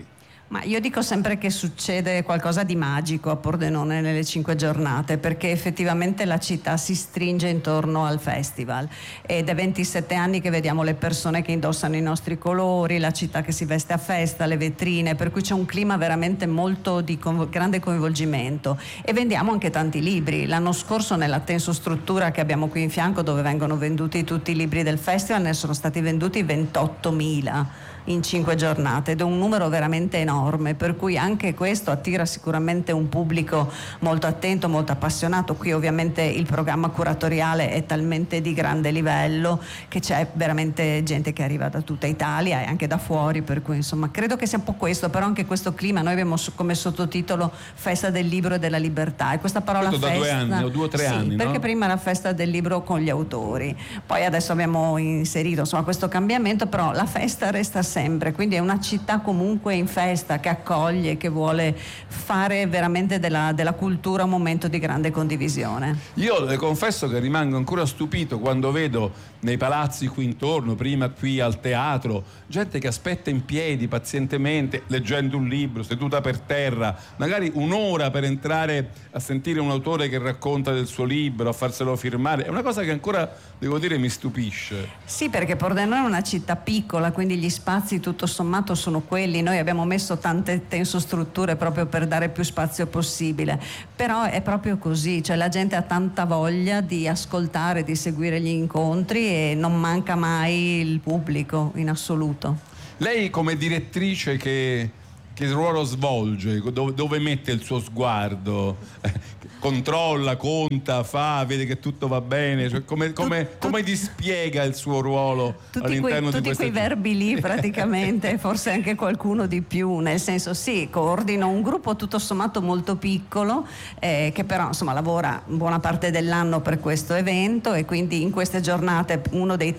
Ma io dico sempre che succede qualcosa di magico a Pordenone nelle 5 giornate, perché effettivamente la città si stringe intorno al festival ed è 27 anni che vediamo le persone che indossano i nostri colori, la città che si veste a festa, le vetrine, per cui c'è un clima veramente molto di grande coinvolgimento e vendiamo anche tanti libri. L'anno scorso nella tensostruttura che abbiamo qui in fianco, dove vengono venduti tutti i libri del festival, ne sono stati venduti 28.000 in 5 giornate ed è un numero veramente enorme, per cui anche questo attira sicuramente un pubblico molto attento, molto appassionato. Qui ovviamente il programma curatoriale è talmente di grande livello che c'è veramente gente che arriva da tutta Italia e anche da fuori, per cui insomma credo che sia un po' questo, però anche questo clima. Noi abbiamo come sottotitolo Festa del Libro e della Libertà, e questa parola questo festa da 2 anni o 2 o 3 anni, perché no? prima era Festa del Libro con gli autori, poi adesso abbiamo inserito insomma questo cambiamento, però la festa resta sempre, quindi è una città comunque in festa, che accoglie, che vuole fare veramente della cultura un momento di grande condivisione. Io le confesso che rimango ancora stupito quando vedo nei palazzi qui intorno, prima qui al teatro, gente che aspetta in piedi pazientemente leggendo un libro, seduta per terra, magari un'ora per entrare a sentire un autore che racconta del suo libro, a farselo firmare. È una cosa che ancora, devo dire, mi stupisce. Sì, perché Pordenone è una città piccola, quindi gli spazi tutto sommato sono quelli. Noi abbiamo messo tante tensostrutture proprio per dare più spazio possibile, però è proprio così, cioè la gente ha tanta voglia di ascoltare, di seguire gli incontri e non manca mai il pubblico in assoluto. Lei come direttrice che ruolo svolge? Dove mette il suo sguardo? Controlla, conta, vede che tutto va bene? Cioè, come dispiega il suo ruolo all'interno di tutti quei verbi lì praticamente, forse anche qualcuno di più, nel senso sì, coordino un gruppo tutto sommato molto piccolo che però insomma lavora buona parte dell'anno per questo evento, e quindi in queste giornate uno dei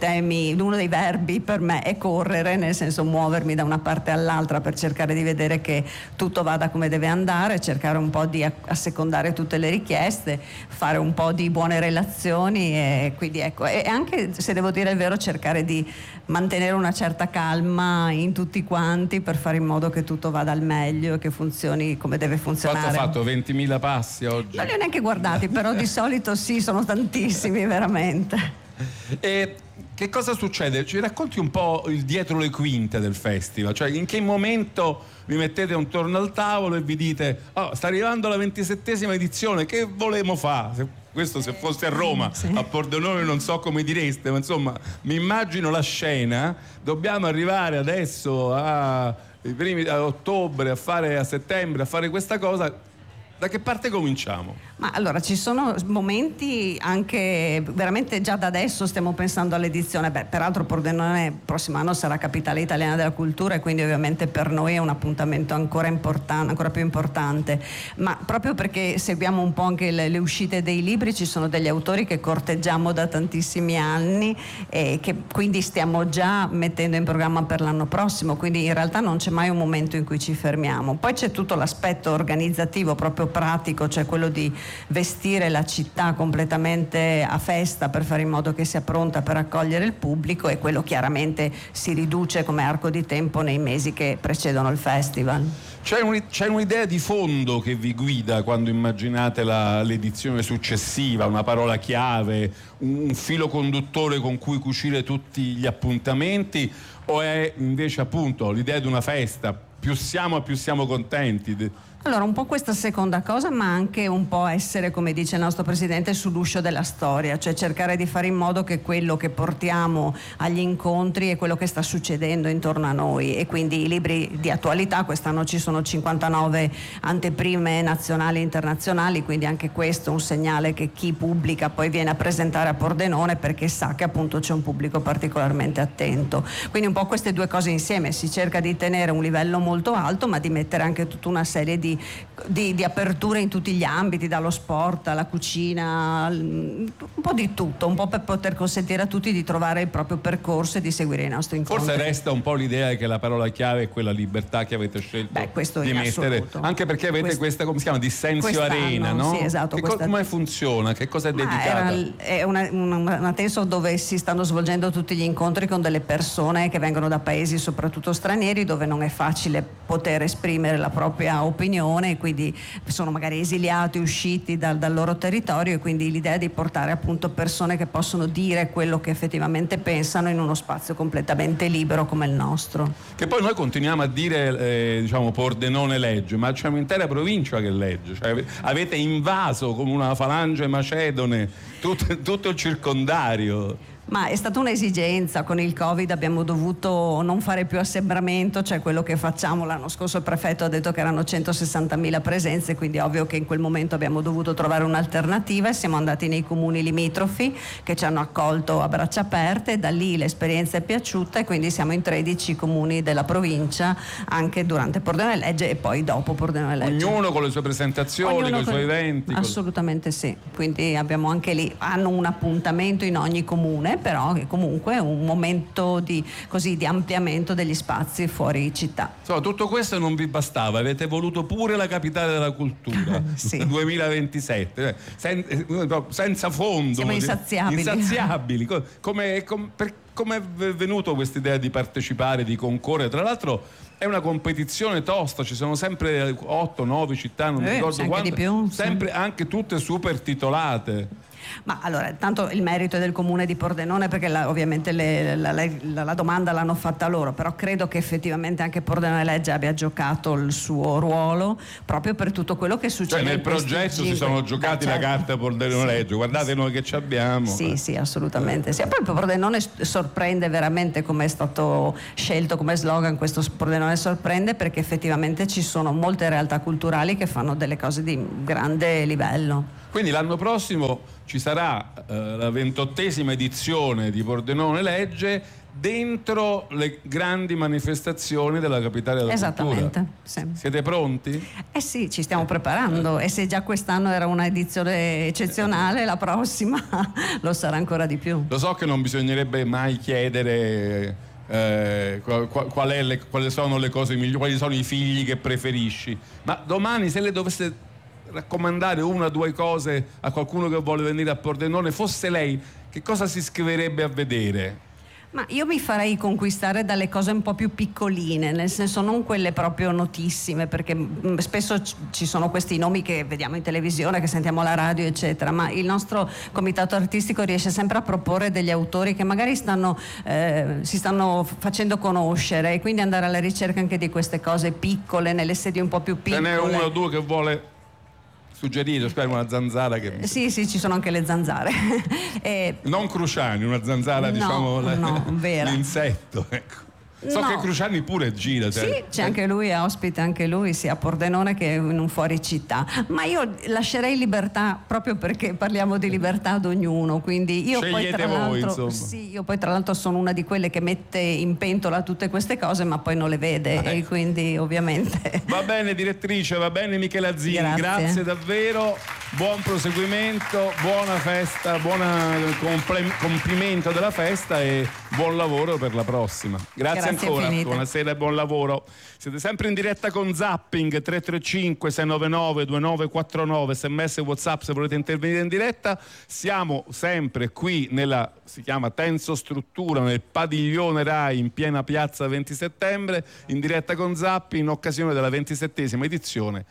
verbi per me è correre, nel senso muovermi da una parte all'altra per cercare di vedere che tutto vada come deve andare, cercare un po' di assecondare tutte le richieste, fare un po' di buone relazioni, e quindi ecco, e anche, se devo dire il vero, cercare di mantenere una certa calma in tutti quanti per fare in modo che tutto vada al meglio e che funzioni come deve funzionare. Fatto 20.000 passi oggi? Non li ho neanche guardati, però di solito sì, sono tantissimi veramente. E che cosa succede? Ci racconti un po' il dietro le quinte del festival, cioè in che momento vi mettete intorno al tavolo e vi dite sta arrivando la 27esima edizione, che volemo fare? Questo se fosse a Roma, sì. A Pordenone non so come direste, ma insomma mi immagino la scena, dobbiamo arrivare adesso a ottobre, a settembre a fare questa cosa. Da che parte cominciamo? Ma allora ci sono momenti anche veramente già da adesso stiamo pensando all'edizione. Peraltro Pordenone il prossimo anno sarà capitale italiana della cultura e quindi ovviamente per noi è un appuntamento ancora più importante. Ma proprio perché seguiamo un po' anche le uscite dei libri, ci sono degli autori che corteggiamo da tantissimi anni e che quindi stiamo già mettendo in programma per l'anno prossimo. Quindi in realtà non c'è mai un momento in cui ci fermiamo. Poi c'è tutto l'aspetto organizzativo, proprio pratico, cioè quello di vestire la città completamente a festa per fare in modo che sia pronta per accogliere il pubblico, e quello chiaramente si riduce come arco di tempo nei mesi che precedono il festival. C'è un'idea di fondo che vi guida quando immaginate l'edizione successiva, una parola chiave, un filo conduttore con cui cucire tutti gli appuntamenti, o è invece appunto l'idea di una festa, più siamo contenti? Allora, un po' questa seconda cosa, ma anche un po' essere, come dice il nostro presidente, sull'uscio della storia, cioè cercare di fare in modo che quello che portiamo agli incontri è quello che sta succedendo intorno a noi, e quindi i libri di attualità, quest'anno ci sono 59 anteprime nazionali e internazionali, quindi anche questo è un segnale che chi pubblica poi viene a presentare a Pordenone perché sa che appunto c'è un pubblico particolarmente attento. Quindi un po' queste due cose insieme, si cerca di tenere un livello molto alto ma di mettere anche tutta una serie di di apertura in tutti gli ambiti, dallo sport alla cucina, un po' di tutto, un po' per poter consentire a tutti di trovare il proprio percorso e di seguire i nostri incontri. Forse resta un po' l'idea che la parola chiave è quella libertà che avete scelto di mettere, assoluto. Anche perché avete questa, come si chiama, Dissensio Arena, no? Sì, esatto. Come funziona? Che cosa è dedicata? È una tenso dove si stanno svolgendo tutti gli incontri con delle persone che vengono da paesi soprattutto stranieri, dove non è facile poter esprimere la propria opinione, quindi sono magari esiliati, usciti dal loro territorio, e quindi l'idea di portare appunto persone che possono dire quello che effettivamente pensano in uno spazio completamente libero come il nostro. Che poi noi continuiamo a dire Pordenone legge, ma c'è un'intera provincia che legge, cioè, avete invaso come una falange macedone tutto il circondario. Ma è stata un'esigenza, con il Covid abbiamo dovuto non fare più assembramento, cioè quello che facciamo. L'anno scorso il prefetto ha detto che erano 160.000 presenze, quindi è ovvio che in quel momento abbiamo dovuto trovare un'alternativa e siamo andati nei comuni limitrofi che ci hanno accolto a braccia aperte, e da lì l'esperienza è piaciuta e quindi siamo in 13 comuni della provincia anche durante Pordenone legge e poi dopo Pordenone legge. Ognuno con le sue presentazioni, con i suoi eventi. Assolutamente sì, quindi abbiamo anche lì, hanno un appuntamento in ogni comune, però è comunque un momento di ampliamento degli spazi fuori città. Insomma, tutto questo non vi bastava, avete voluto pure la capitale della cultura. Sì. 2027, senza fondo. Siamo insaziabili. Come è venuto questa idea di partecipare, di concorrere? Tra l'altro è una competizione tosta, ci sono sempre 8-9 città, non mi ricordo quante, di più, sempre anche tutte super titolate. Ma allora, tanto il merito è del comune di Pordenone, perché ovviamente la domanda l'hanno fatta loro, però credo che effettivamente anche Pordenone Legge abbia giocato il suo ruolo proprio per tutto quello che succede. Cioè nel progetto si sono giocati la carta Pordenone Legge, guardate noi che ci abbiamo. Sì, assolutamente. Sì. Poi Pordenone sorprende veramente, come è stato scelto come slogan, questo Pordenone sorprende, perché effettivamente ci sono molte realtà culturali che fanno delle cose di grande livello. Quindi l'anno prossimo ci sarà la 28ª edizione di Pordenone Legge dentro le grandi manifestazioni della capitale della cultura. Esattamente, sì. Siete pronti? Sì, ci stiamo preparando, e se già quest'anno era una edizione eccezionale, la prossima lo sarà ancora di più. Lo so che non bisognerebbe mai chiedere quali sono le cose migliori, quali sono i figli che preferisci, ma domani se le dovesse raccomandare una o due cose a qualcuno che vuole venire a Pordenone, fosse lei, che cosa si iscriverebbe a vedere? Ma io mi farei conquistare dalle cose un po' più piccoline, nel senso non quelle proprio notissime, perché spesso ci sono questi nomi che vediamo in televisione, che sentiamo alla radio eccetera, ma il nostro comitato artistico riesce sempre a proporre degli autori che magari si stanno facendo conoscere, e quindi andare alla ricerca anche di queste cose piccole, nelle sedi un po' più piccole. Ce n'è uno o due che vuole suggerito, spero una zanzara che... Sì, ci sono anche le zanzare. Non Cruciani, una zanzara, vera. L'insetto, ecco. So che Cruciani pure gira. Sì, c'è anche lui, è ospite anche lui, sia a Pordenone che in un fuori città. Ma io lascerei libertà, proprio perché parliamo di libertà ad ognuno. Quindi io scegliete voi, insomma. Sì, io poi tra l'altro sono una di quelle che mette in pentola tutte queste cose, ma poi non le vede, e quindi ovviamente. Va bene direttrice, va bene Michela Zini, grazie davvero, buon proseguimento, buona festa, buon complimento della festa e buon lavoro per la prossima. Grazie ancora, finita. Buonasera e buon lavoro. Siete sempre in diretta con Zapping, 335 699 2949, sms e WhatsApp se volete intervenire in diretta. Siamo sempre qui nella, si chiama Tenso Struttura, nel padiglione Rai in piena piazza 20 settembre, in diretta con Zapping in occasione della 27ª edizione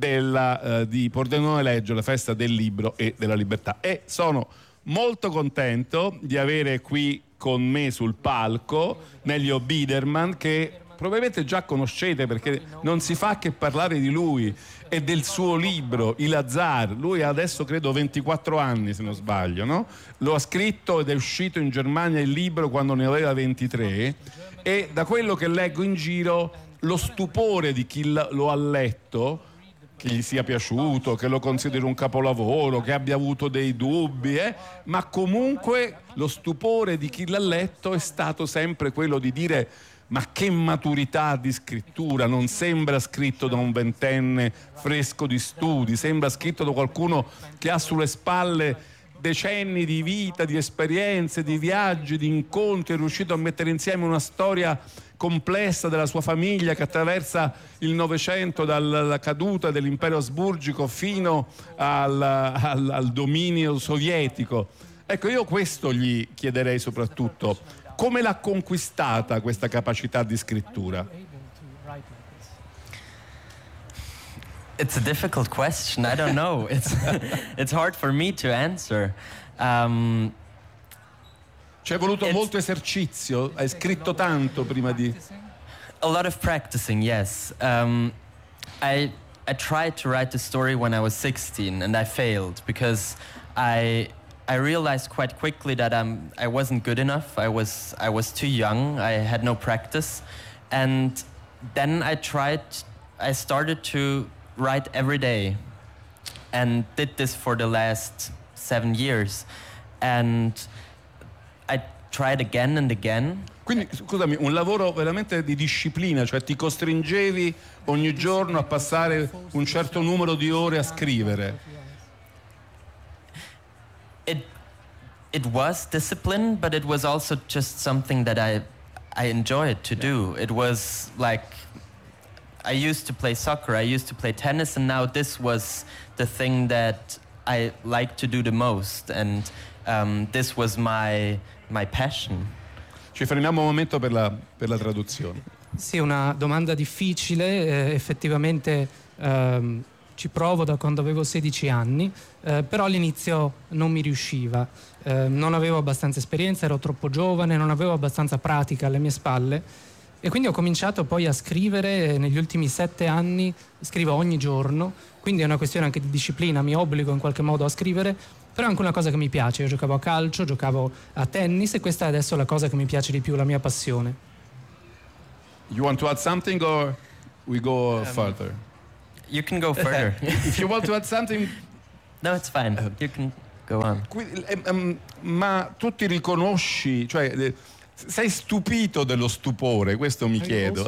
di Pordenone Legge, la festa del libro e della libertà. E sono molto contento di avere qui con me sul palco Nelio Biderman, che probabilmente già conoscete perché non si fa che parlare di lui e del suo libro Il Lazar. Lui ha adesso credo 24 anni se non sbaglio, no? Lo ha scritto ed è uscito in Germania il libro quando ne aveva 23, e da quello che leggo in giro lo stupore di chi lo ha letto, che gli sia piaciuto, che lo consideri un capolavoro, che abbia avuto dei dubbi, ma comunque lo stupore di chi l'ha letto è stato sempre quello di dire: ma che maturità di scrittura, non sembra scritto da un ventenne fresco di studi, sembra scritto da qualcuno che ha sulle spalle decenni di vita, di esperienze, di viaggi, di incontri, è riuscito a mettere insieme una storia complessa della sua famiglia che attraversa il Novecento, dalla caduta dell'impero asburgico fino al dominio sovietico. Ecco, io questo gli chiederei soprattutto: come l'ha conquistata questa capacità di scrittura? It's a difficult question. I don't know. It's hard for me to answer. Ci è voluto molto esercizio? Hai scritto tanto prima di... A lot of practicing, yes. I tried to write the story when I was 16 and I failed because I realized quite quickly that I wasn't good enough. I was too young. I had no practice. And then I started to write every day and did this for the last 7 years. And I tried again and again. Quindi, scusami, un lavoro veramente di disciplina, cioè ti costringevi ogni giorno a passare un certo numero di ore a scrivere. It was discipline, but it was also just something that I enjoyed to do. It was like, I used to play soccer, I used to play tennis, and now this was the thing that I liked to do the most, and this was my passion. Ci fermiamo un momento per la traduzione. Sì, una domanda difficile, effettivamente ci provo da quando avevo 16 anni, però all'inizio non mi riusciva, non avevo abbastanza esperienza, ero troppo giovane, non avevo abbastanza pratica alle mie spalle e quindi ho cominciato poi a scrivere. Negli ultimi 7 anni scrivo ogni giorno, quindi è una questione anche di disciplina, mi obbligo in qualche modo a scrivere, però è anche una cosa che mi piace. Io giocavo a calcio, giocavo a tennis e questa è adesso la cosa che mi piace di più, la mia passione. You want to add something or we go further? You can go further. If you want to add something... No, it's fine. You can go on. Ma tu ti riconosci, cioè sei stupito dello stupore, questo mi chiedo.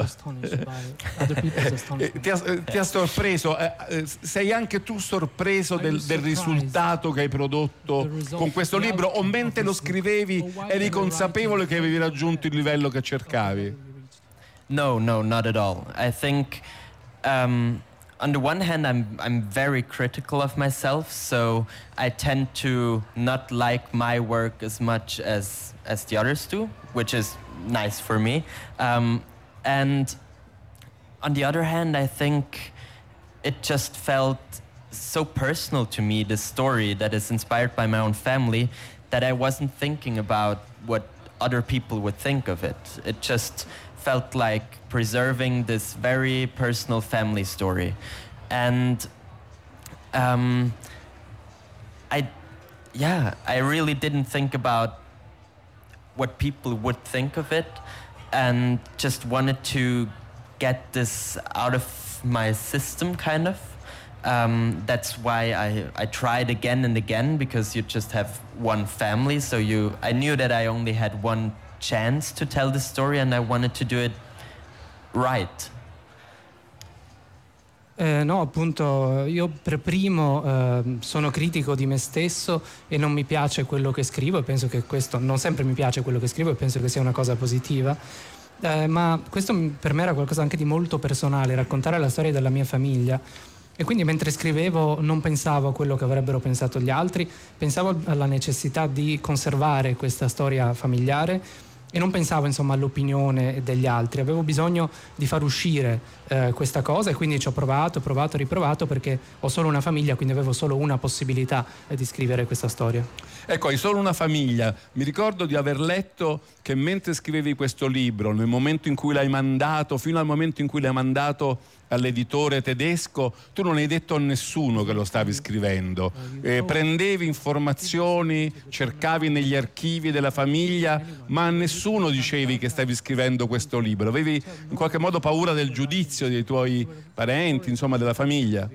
Ti ha sorpreso, sei anche tu sorpreso del risultato che hai prodotto con questo libro, o mentre lo scrivevi eri consapevole che avevi raggiunto il livello che cercavi? No, not at all. I think on the one hand I'm very critical of myself, so I tend to not like my work as much as the others do, which is nice for me. And on the other hand, I think it just felt so personal to me, this story that is inspired by my own family, that I wasn't thinking about what other people would think of it. It just felt like preserving this very personal family story. And I really didn't think about what people would think of it, and just wanted to get this out of my system, kind of. That's why I tried again and again, because you just have one family, so I knew that I only had one chance to tell the story, and I wanted to do it right. No, appunto, io per primo sono critico di me stesso e non mi piace quello che scrivo, e penso che questo, non sempre mi piace quello che scrivo e penso che sia una cosa positiva, ma questo per me era qualcosa anche di molto personale, raccontare la storia della mia famiglia. E quindi mentre scrivevo non pensavo a quello che avrebbero pensato gli altri, pensavo alla necessità di conservare questa storia familiare e non pensavo, insomma, all'opinione degli altri. Avevo bisogno di far uscire questa cosa, e quindi ci ho provato, riprovato, perché ho solo una famiglia, quindi avevo solo una possibilità di scrivere questa storia. Ecco, hai solo una famiglia. Mi ricordo di aver letto che mentre scrivevi questo libro, nel momento in cui l'hai mandato, fino al momento in cui l'hai mandato all'editore tedesco, tu non hai detto a nessuno che lo stavi scrivendo, prendevi informazioni, cercavi negli archivi della famiglia, ma a nessuno dicevi che stavi scrivendo questo libro. Avevi in qualche modo paura del giudizio dei tuoi parenti, insomma, della famiglia?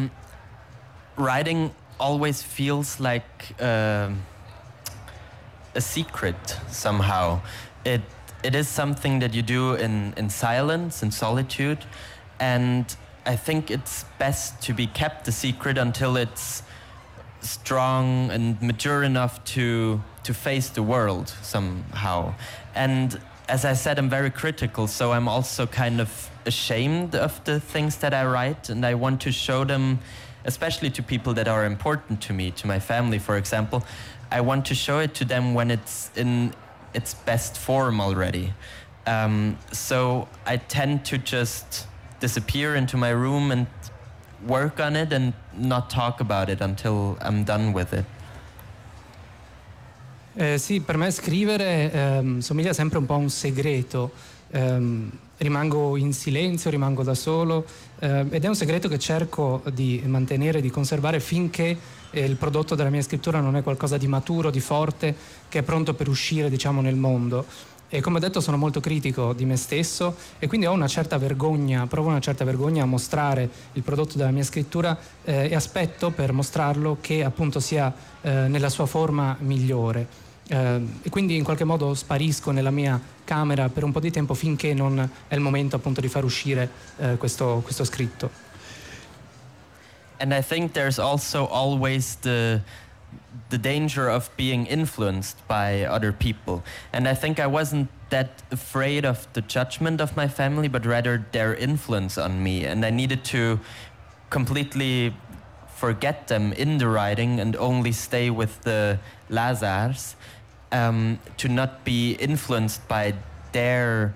Writing always feels like a secret somehow. It is something that you do in silence, in solitude, and I think it's best to be kept a secret until it's strong and mature enough to face the world somehow. And as I said, I'm very critical, so I'm also kind of ashamed of the things that I write, and I want to show them, especially to people that are important to me, to my family, for example. I want to show it to them when it's in its best form already. So I tend to just disappear into my room and work on it and not talk about it until I'm done with it. Sì, per me scrivere somiglia sempre un po' a un segreto. Rimango in silenzio, rimango da solo ed è un segreto che cerco di mantenere, di conservare finché il prodotto della mia scrittura non è qualcosa di maturo, di forte, che è pronto per uscire, diciamo, nel mondo. E come ho detto, sono molto critico di me stesso e quindi provo una certa vergogna a mostrare il prodotto della mia scrittura e aspetto per mostrarlo che appunto sia nella sua forma migliore. E quindi in qualche modo sparisco nella mia camera per un po' di tempo finché non è il momento appunto di far uscire questo scritto. And I think there's also always the danger of being influenced by other people. And I think I wasn't that afraid of the judgment of my family, but rather their influence on me. And I needed to completely forget them in the writing and only stay with the Lazars, to not be influenced by their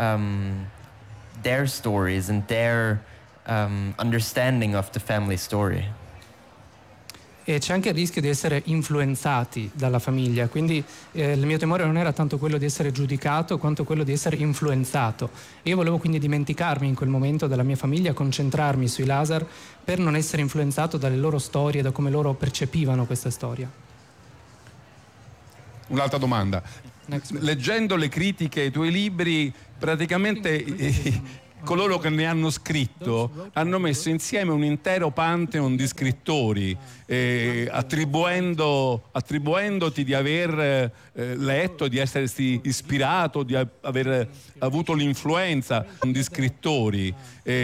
stories and their understanding of the family story. E c'è anche il rischio di essere influenzati dalla famiglia, quindi il mio timore non era tanto quello di essere giudicato quanto quello di essere influenzato. Io volevo quindi dimenticarmi in quel momento della mia famiglia, concentrarmi sui Lazar per non essere influenzato dalle loro storie, da come loro percepivano questa storia. Un'altra domanda. Leggendo le critiche ai tuoi libri, praticamente coloro che ne hanno scritto hanno messo insieme un intero pantheon di scrittori, attribuendoti di aver letto, di esserti ispirato, di aver avuto l'influenza di scrittori,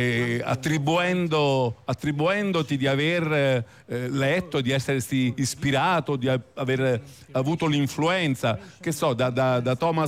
attribuendoti di aver letto, di esserti ispirato, di aver avuto l'influenza, che so, da Thomas